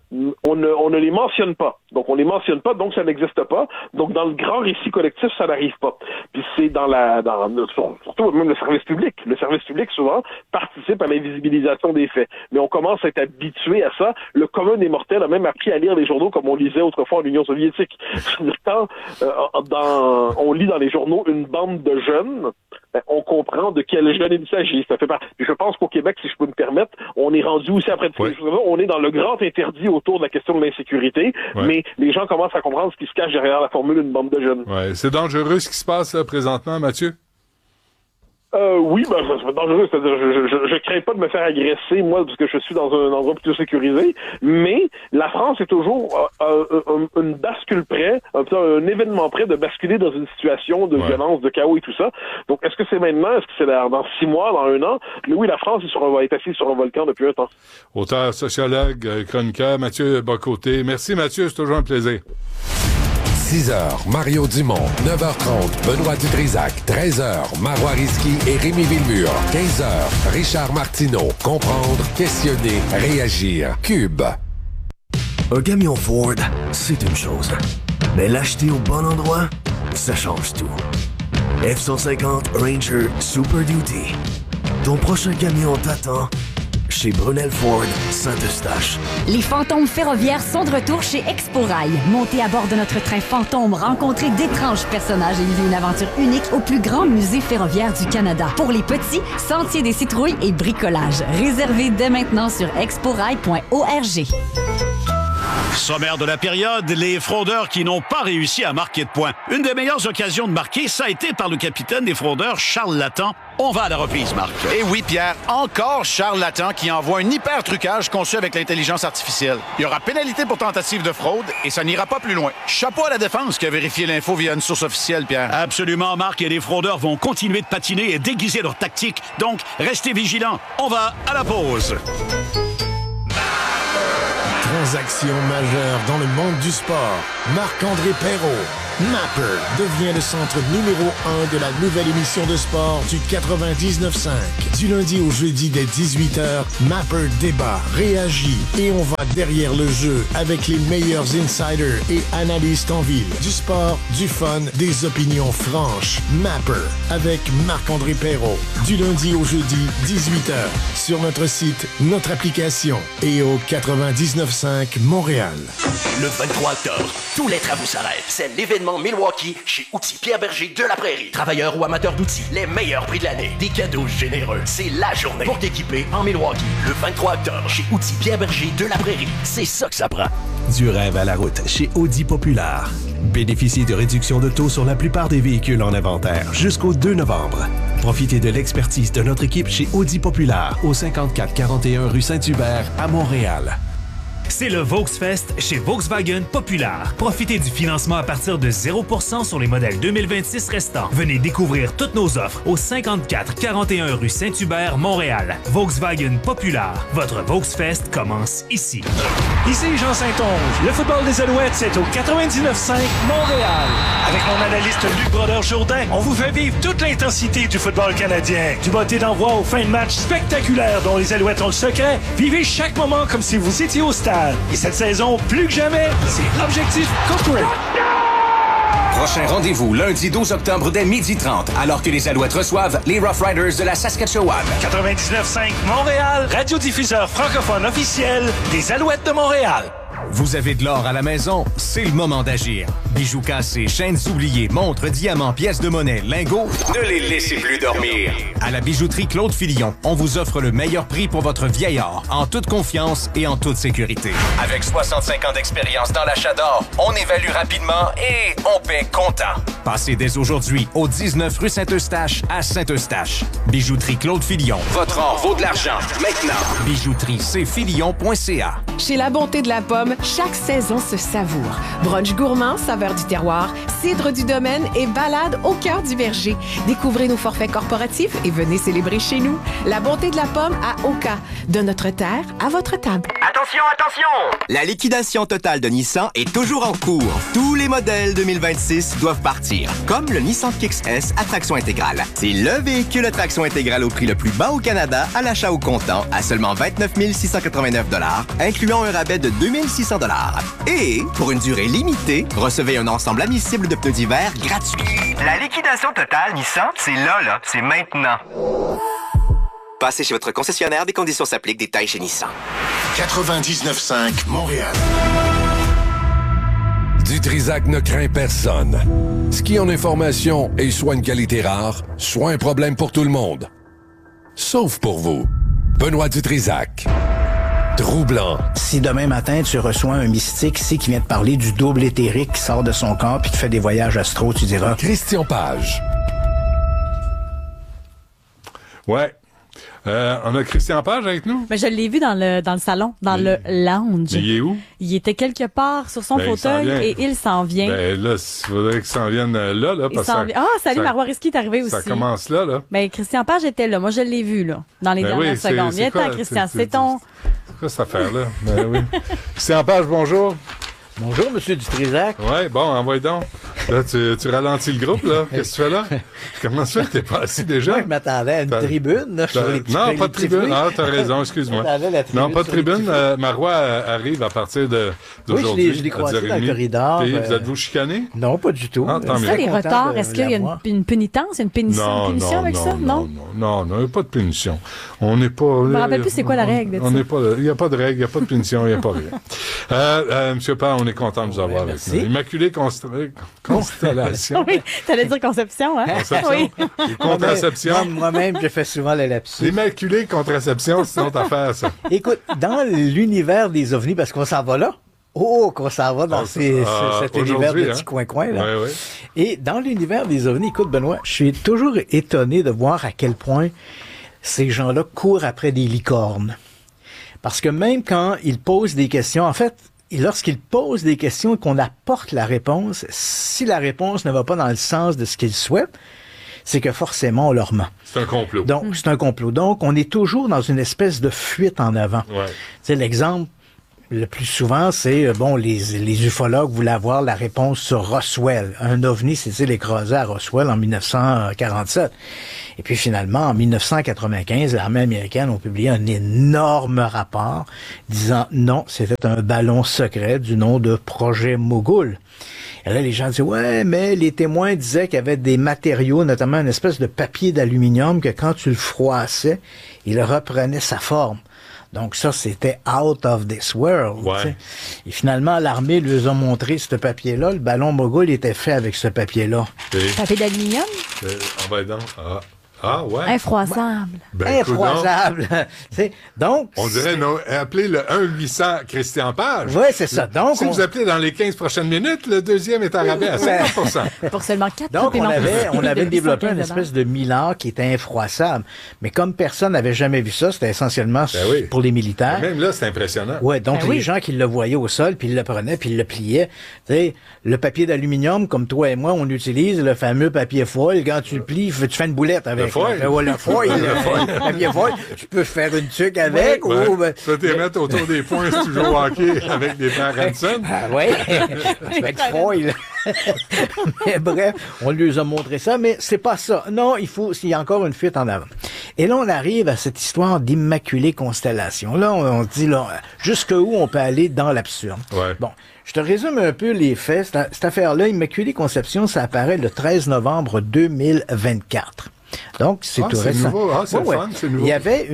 ne les mentionne pas. Donc on les mentionne pas, donc ça n'existe pas. Donc dans le grand récit collectif, ça n'arrive pas. Puis c'est surtout même le service public. Le service public, souvent, participe à l'invisibilisation des faits. Mais on commence à être habitué à ça. Le commun des mortels a même appris à lire les journaux comme on lisait autrefois en Union soviétique. Quand on lit dans les journaux une bande de jeunes, on comprend de quel jeune il s'agit. Ça fait partie. Je pense qu'au Québec, si je peux me permettre, on est rendu aussi après toutes ces choses-là. On est dans le grand interdit autour de la question de l'insécurité, mais les gens commencent à comprendre ce qui se cache derrière la formule une bande de jeunes. Ouais, c'est dangereux ce qui se passe là, présentement, Mathieu? Oui, c'est dangereux. C'est-à-dire, je crains pas de me faire agresser, moi, parce que je suis dans un endroit plutôt sécurisé. Mais la France est toujours une bascule près, un événement près de basculer dans une situation de violence, de chaos et tout ça. Donc, est-ce que c'est maintenant? Est-ce que c'est dans 6 mois, dans 1 an? Mais oui, la France est assise sur un volcan depuis un temps. Auteur, sociologue, chroniqueur, Mathieu Bocoté. Merci, Mathieu. C'est toujours un plaisir. 6h, Mario Dumont. 9h30, Benoît Dutrisac. 13h, Marois Risky et Rémi Villemur. 15h, Richard Martineau. Comprendre, questionner, réagir. Cube. Un camion Ford, c'est une chose. Mais l'acheter au bon endroit, ça change tout. F-150 Ranger Super Duty. Ton prochain camion t'attend chez Brunel Ford Saint-Eustache. Les fantômes ferroviaires sont de retour chez Expo-Rail. Montez à bord de notre train fantôme, rencontrez d'étranges personnages et vivez une aventure unique au plus grand musée ferroviaire du Canada. Pour les petits, sentier des citrouilles et bricolage. Réservez dès maintenant sur exporail.org. Sommaire de la période, les fraudeurs qui n'ont pas réussi à marquer de points. Une des meilleures occasions de marquer, ça a été par le capitaine des fraudeurs, Charles Lattan. On va à la reprise, Marc. Et oui, Pierre, encore Charles Lattan qui envoie un hyper-trucage conçu avec l'intelligence artificielle. Il y aura pénalité pour tentative de fraude et ça n'ira pas plus loin. Chapeau à la défense qui a vérifié l'info via une source officielle, Pierre. Absolument, Marc, et les fraudeurs vont continuer de patiner et déguiser leurs tactiques. Donc, restez vigilants. On va à la pause. Transaction majeure dans le monde du sport. Marc-André Perrault. Mapper devient le centre numéro 1 de la nouvelle émission de sport du 99.5. Du lundi au jeudi dès 18h, Mapper débat, réagit et on va derrière le jeu avec les meilleurs insiders et analystes en ville. Du sport, du fun, des opinions franches. Mapper avec Marc-André Perrault. Du lundi au jeudi, 18h. Sur notre site, notre application et au 99.5 Montréal. Le 23 octobre, tous les travaux s'arrêtent. C'est l'événement Milwaukee chez Outils Pierre Berger de la Prairie. Travailleurs ou amateurs d'outils, les meilleurs prix de l'année. Des cadeaux généreux. C'est la journée pour t'équiper en Milwaukee. Le 23 octobre chez Outils Pierre Berger de la Prairie. C'est ça que ça prend. Du rêve à la route chez Audi Populaire. Bénéficiez de réductions de taux sur la plupart des véhicules en inventaire jusqu'au 2 novembre. Profitez de l'expertise de notre équipe chez Audi Populaire au 5441 rue Saint-Hubert à Montréal. C'est le Volksfest chez Volkswagen Populaire. Profitez du financement à partir de 0% sur les modèles 2026 restants. Venez découvrir toutes nos offres au 5441 rue Saint-Hubert, Montréal. Volkswagen Populaire. Votre Volksfest commence ici. Ici Jean Saint-Onge. Le football des Alouettes, c'est au 99.5 Montréal. Avec mon analyste Luc Brodeur-Jourdain, on vous fait vivre toute l'intensité du football canadien. Du botté d'envoi aux fins de match spectaculaires dont les Alouettes ont le secret. Vivez chaque moment comme si vous étiez au stade. Et cette saison, plus que jamais, c'est Objectif Corporate. Prochain rendez-vous, lundi 12 octobre dès 12h30, alors que les Alouettes reçoivent les Rough Riders de la Saskatchewan. 99.5 Montréal, radiodiffuseur francophone officiel des Alouettes de Montréal. Vous avez de l'or à la maison? C'est le moment d'agir. Bijoux cassés, chaînes oubliées, montres, diamants, pièces de monnaie, lingots, Ne les laissez plus dormir. à la bijouterie Claude Filion, on vous offre le meilleur prix pour votre vieil or, en toute confiance et en toute sécurité. Avec 65 ans d'expérience dans l'achat d'or, on évalue rapidement et on paie comptant. Passez dès aujourd'hui au 19 rue Saint-Eustache à Saint-Eustache. Bijouterie Claude Filion. Votre or vaut de l'argent. Maintenant. Bijouterie cfilion.ca. Chez La Bonté de la Pomme, chaque saison se savoure. Brunch gourmand, saveur du terroir, cidre du domaine et balade au cœur du verger. Découvrez nos forfaits corporatifs et venez célébrer chez nous. La Bonté de la Pomme à Oka. De notre terre à votre table. Attention, attention! La liquidation totale de Nissan est toujours en cours. Tous les modèles 2026 doivent partir, comme le Nissan Kicks S à traction intégrale. C'est le véhicule à traction intégrale au prix le plus bas au Canada à l'achat au comptant à seulement 29 689 $, incluant un rabais de 2 600 $. Et, pour une durée limitée, recevez un ensemble admissible de pneus d'hiver gratuit. La liquidation totale Nissan, c'est là, c'est maintenant. Passez chez votre concessionnaire, des conditions s'appliquent, détails chez Nissan. 99.5 Montréal. Du Trizac ne craint personne. Ski en information est soit une qualité rare, soit un problème pour tout le monde. Sauf pour vous. Benoît Dutrisac. Troublant. Si demain matin, tu reçois un mystique ici qui vient te parler du double éthérique qui sort de son corps puis qui fait des voyages astro, tu diras... Christian Page. Ouais. On a Christian Page avec nous? Mais je l'ai vu dans le salon, dans le lounge. Mais il est où? Il était quelque part sur son fauteuil et il s'en vient. Ben là, il faudrait qu'il s'en vienne là, parce que... Salut, Marois Risky est arrivé aussi. Ça commence là. Ben, Christian Page était là. Moi, je l'ai vu, là, dans les dernières secondes. Viens t'en, Christian, c'est ton... C'est quoi cette affaire-là? Ben oui. Christian Page, bonjour. Bonjour, M. Dutrisac. Oui, bon, envoie donc. Là, tu ralentis le groupe, là. Qu'est-ce que tu fais là? Comment ça fait que t'es pas assis déjà? Moi, je m'attendais à une tribune, là. Non, pas de tribune. Ah, t'as raison, excuse-moi. Non, pas de tribune. Marois arrive à partir d'aujourd'hui. Oui, je l'ai croisé dans le corridor. Puis, vous êtes-vous chicané? Non, pas du tout. C'est ça, les retards? Est-ce qu'il y a une pénitence, une punition avec ça? Non, il n'y a pas de punition. On n'est pas... Je me rappelle plus c'est quoi la règle. Il n'y a pas de règle, il n'y a pas de punition, il n'y a pas rien. Monsieur Parr, on est content de vous avoir avec nous. Immaculée Constellation. Oui, t'allais dire conception, hein? Conception. Oui. Et contraception. Moi-même, je fais souvent le lapsus. L'immaculée contraception, c'est notre affaire, ça. Écoute, dans l'univers des ovnis, parce qu'on s'en va là, qu'on s'en va dans cet univers de petits coins-coins, là. Oui, oui. Et dans l'univers des ovnis, écoute, Benoît, je suis toujours étonné de voir à quel point ces gens-là courent après des licornes. Parce que même quand ils posent des questions, en fait, lorsqu'ils posent des questions et qu'on apporte la réponse, si la réponse ne va pas dans le sens de ce qu'ils souhaitent, c'est que forcément, on leur ment. C'est un complot. Donc, c'est un complot. Donc, on est toujours dans une espèce de fuite en avant. Ouais. Tu sais, l'exemple le plus souvent, c'est, les ufologues voulaient avoir la réponse sur Roswell. Un ovni s'est-il écrasé à Roswell en 1947. Et puis finalement, en 1995, l'armée américaine a publié un énorme rapport disant non, c'était un ballon secret du nom de Projet Mogul. Et là, les gens disaient, ouais, mais les témoins disaient qu'il y avait des matériaux, notamment une espèce de papier d'aluminium, que quand tu le froissais, il reprenait sa forme. Donc ça, c'était out of this world. Ouais. Et finalement, l'armée lui a montré ce papier-là. Le ballon Mogul était fait avec ce papier-là. Papier d'aluminium? Ouais. Infroissable. Infroissable. Donc, on dirait, appelez le 1-800 Christian Page. Oui, c'est ça. Donc, si vous appelez dans les 15 prochaines minutes, le deuxième est en rabais à 50%. Pour seulement 4 Donc, on avait développé une espèce de millard qui était infroissable. Mais comme personne n'avait jamais vu ça, c'était essentiellement pour les militaires. Même là, c'est impressionnant. Ouais, donc les gens qui le voyaient au sol, puis ils le prenaient, puis ils le pliaient. Tu sais, le papier d'aluminium, comme toi et moi, on utilise le fameux papier foil. Quand tu le plies, tu fais une boulette avec. Le foil, le papier foil. Tu peux faire une tuque avec. Tu peux te mettre autour des points si tu joues au hockey avec des paires Hanson. Ah oui, avec foil. Mais bref, on lui a montré ça, mais c'est pas ça. Non, il y a encore une fuite en avant. Et là, on arrive à cette histoire d'immaculée constellation. Là, on se dit, là, jusqu'où on peut aller dans l'absurde. Ouais. Bon, je te résume un peu les faits. Cette affaire-là, Immaculée Conception, ça apparaît le 13 novembre 2024. Donc, c'est tout récent. Nouveau. C'est fun, c'est nouveau.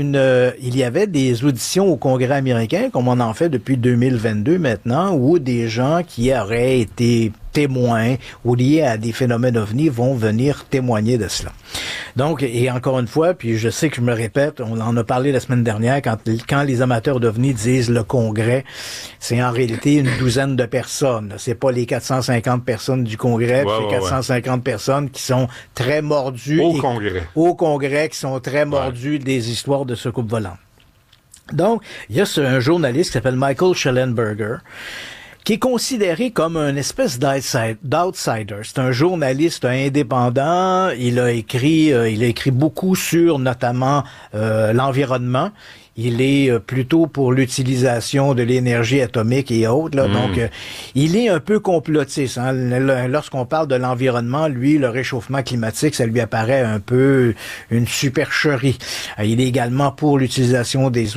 Il y avait des auditions au Congrès américain, comme on en fait depuis 2022 maintenant, où des gens qui auraient été témoins ou liés à des phénomènes ovnis vont venir témoigner de cela. Donc, et encore une fois, puis je sais que je me répète, on en a parlé la semaine dernière, quand les amateurs d'ovnis disent le Congrès, c'est en réalité une douzaine de personnes. C'est pas les 450 personnes du Congrès, c'est 450 personnes qui sont très mordues. Au Congrès, qui sont très mordues des histoires de soucoupes volantes. Donc, il y a un journaliste qui s'appelle Michael Schellenberger, qui est considéré comme une espèce d'outsider. C'est un journaliste indépendant. Il a écrit beaucoup sur notamment l'environnement. Il est plutôt pour l'utilisation de l'énergie atomique et autres. Là. Donc, il est un peu complotiste. Hein. Lorsqu'on parle de l'environnement, lui, le réchauffement climatique, ça lui apparaît un peu une supercherie. Il est également pour l'utilisation des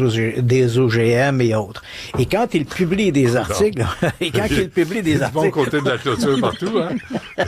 OGM et autres. Et quand il publie des articles... bon côté de la clôture partout, hein?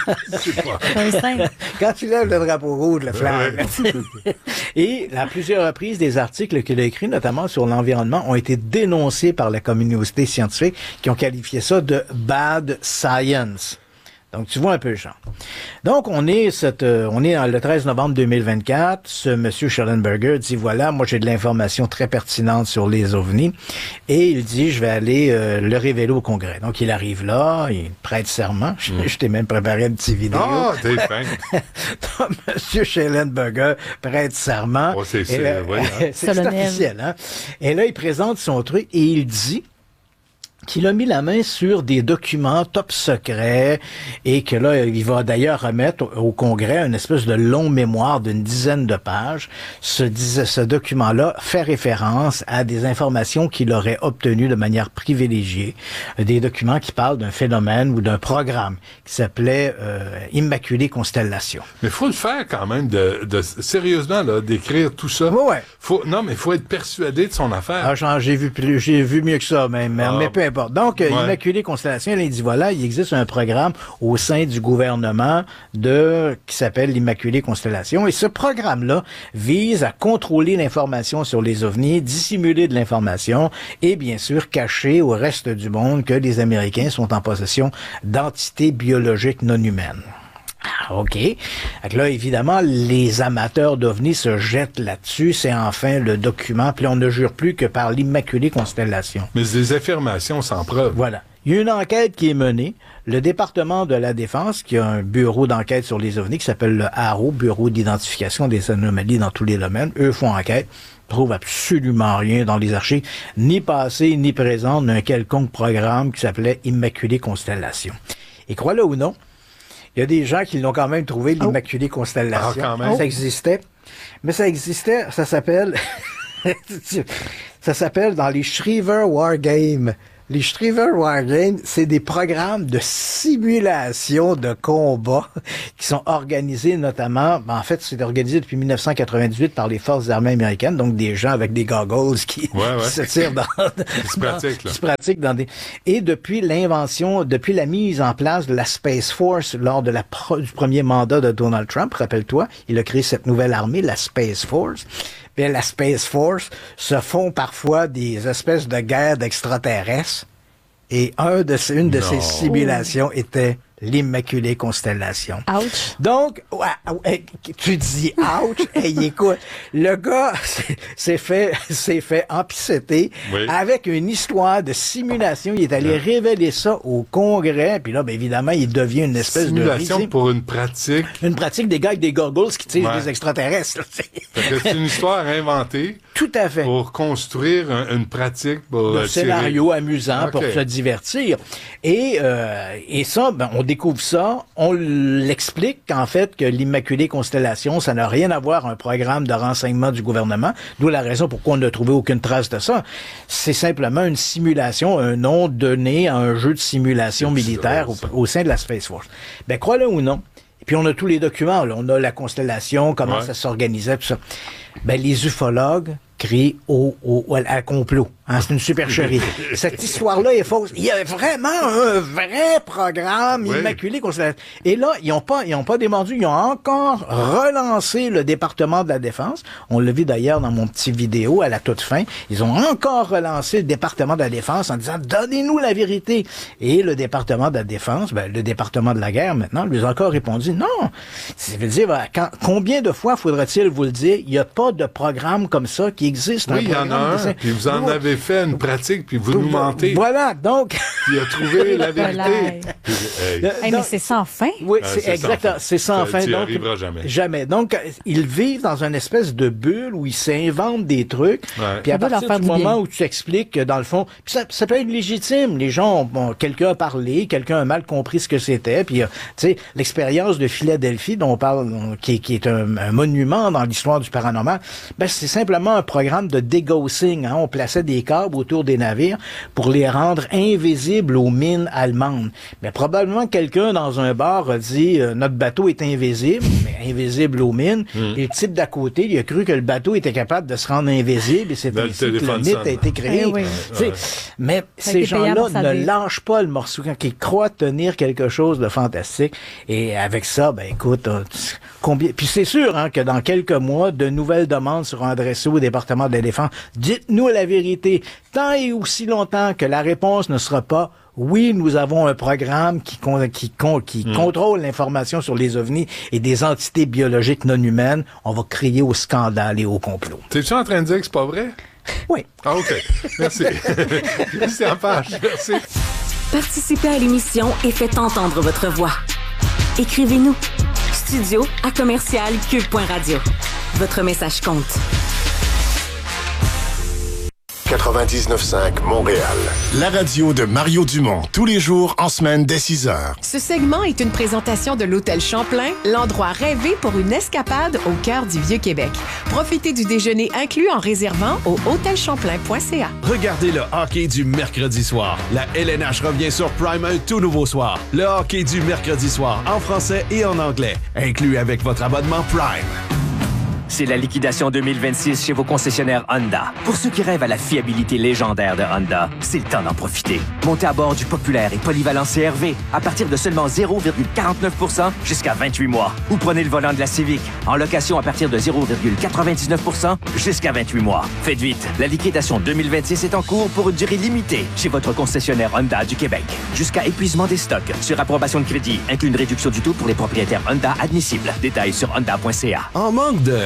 Quand tu lèves le drapeau rouge, le flag. Et à plusieurs reprises, des articles qu'il a écrits, notamment sur l'environnement, ont été dénoncés par la communauté scientifique qui ont qualifié ça de bad science. Donc, tu vois un peu le genre. Donc, on est le 13 novembre 2024. Ce monsieur Schellenberger dit, voilà, moi, j'ai de l'information très pertinente sur les ovnis. Et il dit, je vais aller le révéler au Congrès. Donc, il arrive là, il prête serment. Je t'ai même préparé une petite vidéo. Ah, t'es fin. Monsieur Schellenberger prête serment. Oh, c'est officiel, hein. Et là, il présente son truc et il dit qu'il a mis la main sur des documents top secrets et que là, il va d'ailleurs remettre au Congrès une espèce de long mémoire d'une dizaine de pages. Ce document-là fait référence à des informations qu'il aurait obtenues de manière privilégiée, des documents qui parlent d'un phénomène ou d'un programme qui s'appelait Immaculée Constellation. Mais il faut le faire quand même, sérieusement, là, d'écrire tout ça. Ouais. Mais il faut être persuadé de son affaire. Ah, j'ai vu mieux que ça, mais peu importe. Donc, Immaculée Constellation, elle dit, voilà, il existe un programme au sein du gouvernement qui s'appelle l'Immaculée Constellation. Et ce programme-là vise à contrôler l'information sur les ovnis, dissimuler de l'information et, bien sûr, cacher au reste du monde que les Américains sont en possession d'entités biologiques non humaines. Ah, OK. Donc là, évidemment, les amateurs d'ovnis se jettent là-dessus. C'est enfin le document. Puis on ne jure plus que par l'Immaculée Constellation. Mais c'est des affirmations sans preuve. Voilà. Il y a une enquête qui est menée. Le département de la Défense, qui a un bureau d'enquête sur les ovnis, qui s'appelle le AARO, Bureau d'identification des anomalies dans tous les domaines, eux font enquête, trouvent absolument rien dans les archives, ni passé, ni présent d'un quelconque programme qui s'appelait Immaculée Constellation. Et crois-le ou non, il y a des gens qui l'ont quand même trouvé, l'Immaculée Constellation. Ah, quand même. Ça existait. Mais ça existait, ça s'appelle... ça s'appelle dans les Shriver Wargames. Les Shriver Wargames, c'est des programmes de simulation de combat qui sont organisés notamment, en fait, c'est organisé depuis 1998 par les forces armées américaines, donc des gens avec des goggles qui se tirent qui se pratiquent dans des... Et depuis la mise en place de la Space Force lors de du premier mandat de Donald Trump, rappelle-toi, il a créé cette nouvelle armée, la Space Force. Bien, la Space Force se font parfois des espèces de guerres d'extraterrestres. Et une de ces simulations était l'Immaculée Constellation. Ouch. Donc, tu dis ouch, écoute, le gars s'est fait empiceter avec une histoire de simulation. Il est allé révéler ça au Congrès, puis là, bien évidemment, il devient une espèce simulation pour une pratique. Une pratique des gars avec des goggles qui tirent des extraterrestres. C'est une histoire inventée. Tout à fait. Pour construire une pratique. Un scénario amusant pour se divertir. Et ça, on découvre ça, on l'explique qu'en fait, que l'Immaculée Constellation, ça n'a rien à voir un programme de renseignement du gouvernement, d'où la raison pourquoi on n'a trouvé aucune trace de ça. C'est simplement une simulation, un nom donné à un jeu de simulation militaire au sein de la Space Force. Ben, crois-le ou non, et puis on a tous les documents, là. On a la constellation, comment ça s'organisait, tout ça. Ben, les ufologues crient à complot. Hein, c'est une supercherie. Cette histoire-là est fausse. Il y a vraiment un vrai programme Immaculée Constellation. Et là, ils ont pas démordu, ils ont encore relancé le département de la Défense. On l'a vu d'ailleurs dans mon petit vidéo à la toute fin. Ils ont encore relancé le département de la Défense en disant, donnez-nous la vérité. Et le département de la Défense, le département de la guerre maintenant, lui a encore répondu, non. Ça veut dire, combien de fois faudrait-il vous le dire, il n'y a pas de programme comme ça qui existe. Oui, il y en a un, puis vous en avez fait une pratique, puis vous nous mentez. Voilà, donc... Il a trouvé la vérité. Mais c'est sans fin. Oui, c'est exactement, c'est sans fin. Tu n'y donc, arriveras jamais. Jamais. Donc, ils vivent dans une espèce de bulle où ils s'inventent des trucs, puis à partir du moment où tu expliques que, dans le fond, puis ça peut être légitime. Les gens quelqu'un a parlé, quelqu'un a mal compris ce que c'était, puis, tu sais, l'expérience de Philadelphie dont on parle, qui est un monument dans l'histoire du paranormal, c'est simplement un programme de degaussing. Hein? On plaçait des câbles autour des navires pour les rendre invisibles aux mines allemandes. Mais probablement quelqu'un dans un bar a dit notre bateau est invisible, mais invisible aux mines. Et le type d'à côté, il a cru que le bateau était capable de se rendre invisible et c'est ainsi que le mythe a été créé. Mais ces gens-là ne lâchent pas le morceau quand ils croient tenir quelque chose de fantastique. Et avec ça, écoute, combien... Puis c'est sûr que dans quelques mois, de nouvelles demandes seront adressées au département de la Défense. Dites-nous la vérité. Tant et aussi longtemps que la réponse ne sera pas oui, nous avons un programme qui contrôle l'information sur les ovnis et des entités biologiques non humaines, on va crier au scandale et au complot. T'es-tu en train de dire que c'est pas vrai? Oui. Ah, OK. Merci. Christian Page, merci. Participez à l'émission et faites entendre votre voix. Écrivez-nous. studio@commercialcube.radio. Votre message compte. 99.5 Montréal. La radio de Mario Dumont, tous les jours en semaine dès 6h. Ce segment est une présentation de l'Hôtel Champlain, l'endroit rêvé pour une escapade au cœur du Vieux-Québec. Profitez du déjeuner inclus en réservant au hôtelchamplain.ca. Regardez le hockey du mercredi soir. La LNH revient sur Prime un tout nouveau soir. Le hockey du mercredi soir en français et en anglais, inclus avec votre abonnement Prime. C'est la liquidation 2026 chez vos concessionnaires Honda. Pour ceux qui rêvent à la fiabilité légendaire de Honda, c'est le temps d'en profiter. Montez à bord du populaire et polyvalent CR-V à partir de seulement 0,49% jusqu'à 28 mois. Ou prenez le volant de la Civic en location à partir de 0,99% jusqu'à 28 mois. Faites vite, la liquidation 2026 est en cours pour une durée limitée chez votre concessionnaire Honda du Québec. Jusqu'à épuisement des stocks. Sur approbation de crédit, inclut une réduction du taux pour les propriétaires Honda admissibles. Détails sur honda.ca. En manque de...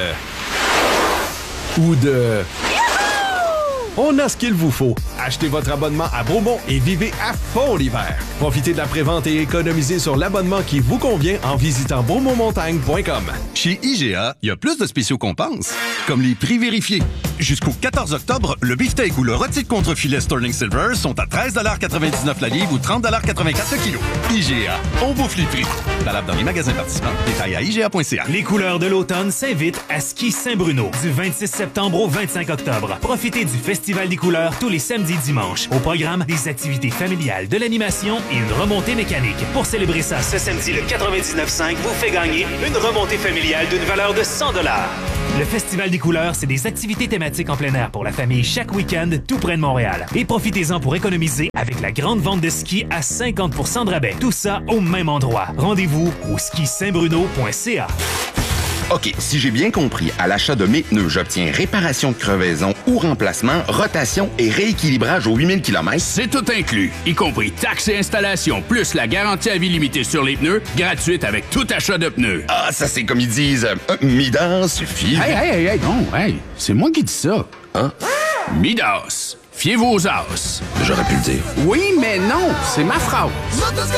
On a ce qu'il vous faut. Achetez votre abonnement à Bromont et vivez à fond l'hiver. Profitez de la prévente et économisez sur l'abonnement qui vous convient en visitant beaumontmontagne.com. Chez IGA, il y a plus de spéciaux qu'on pense, comme les prix vérifiés. Jusqu'au 14 octobre, le beefsteak ou le rôti de contre-filet Sterling Silver sont à 13,99 la livre ou 30,84 le kilo. IGA, on bouffe les prix. Valable dans les magasins participants. Détails à IGA.ca. Les couleurs de l'automne s'invitent à Ski Saint-Bruno du 26 septembre au 25 octobre. Profitez du Festival des couleurs tous les samedis et dimanches. Au programme, des activités familiales, de l'animation et une remontée mécanique. Pour célébrer ça, ce samedi, le 99.5 vous fait gagner une remontée familiale d'une valeur de 100 $. Le Festival des couleurs, c'est des activités thématiques en plein air pour la famille chaque week-end, tout près de Montréal. Et profitez-en pour économiser avec la grande vente de ski à 50% de rabais. Tout ça au même endroit. Rendez-vous au skisaintbruno.ca. OK, si j'ai bien compris, à l'achat de mes pneus, j'obtiens réparation de crevaison ou remplacement, rotation et rééquilibrage aux 8000 km. C'est tout inclus, y compris taxes et installations, plus la garantie à vie limitée sur les pneus, gratuite avec tout achat de pneus. Ah, ça c'est comme ils disent, Midas suffit. Hey, non, c'est moi qui dis ça. Hein? Midas, fiez vos as. J'aurais pu le dire. Oui, mais non, c'est ma phrase.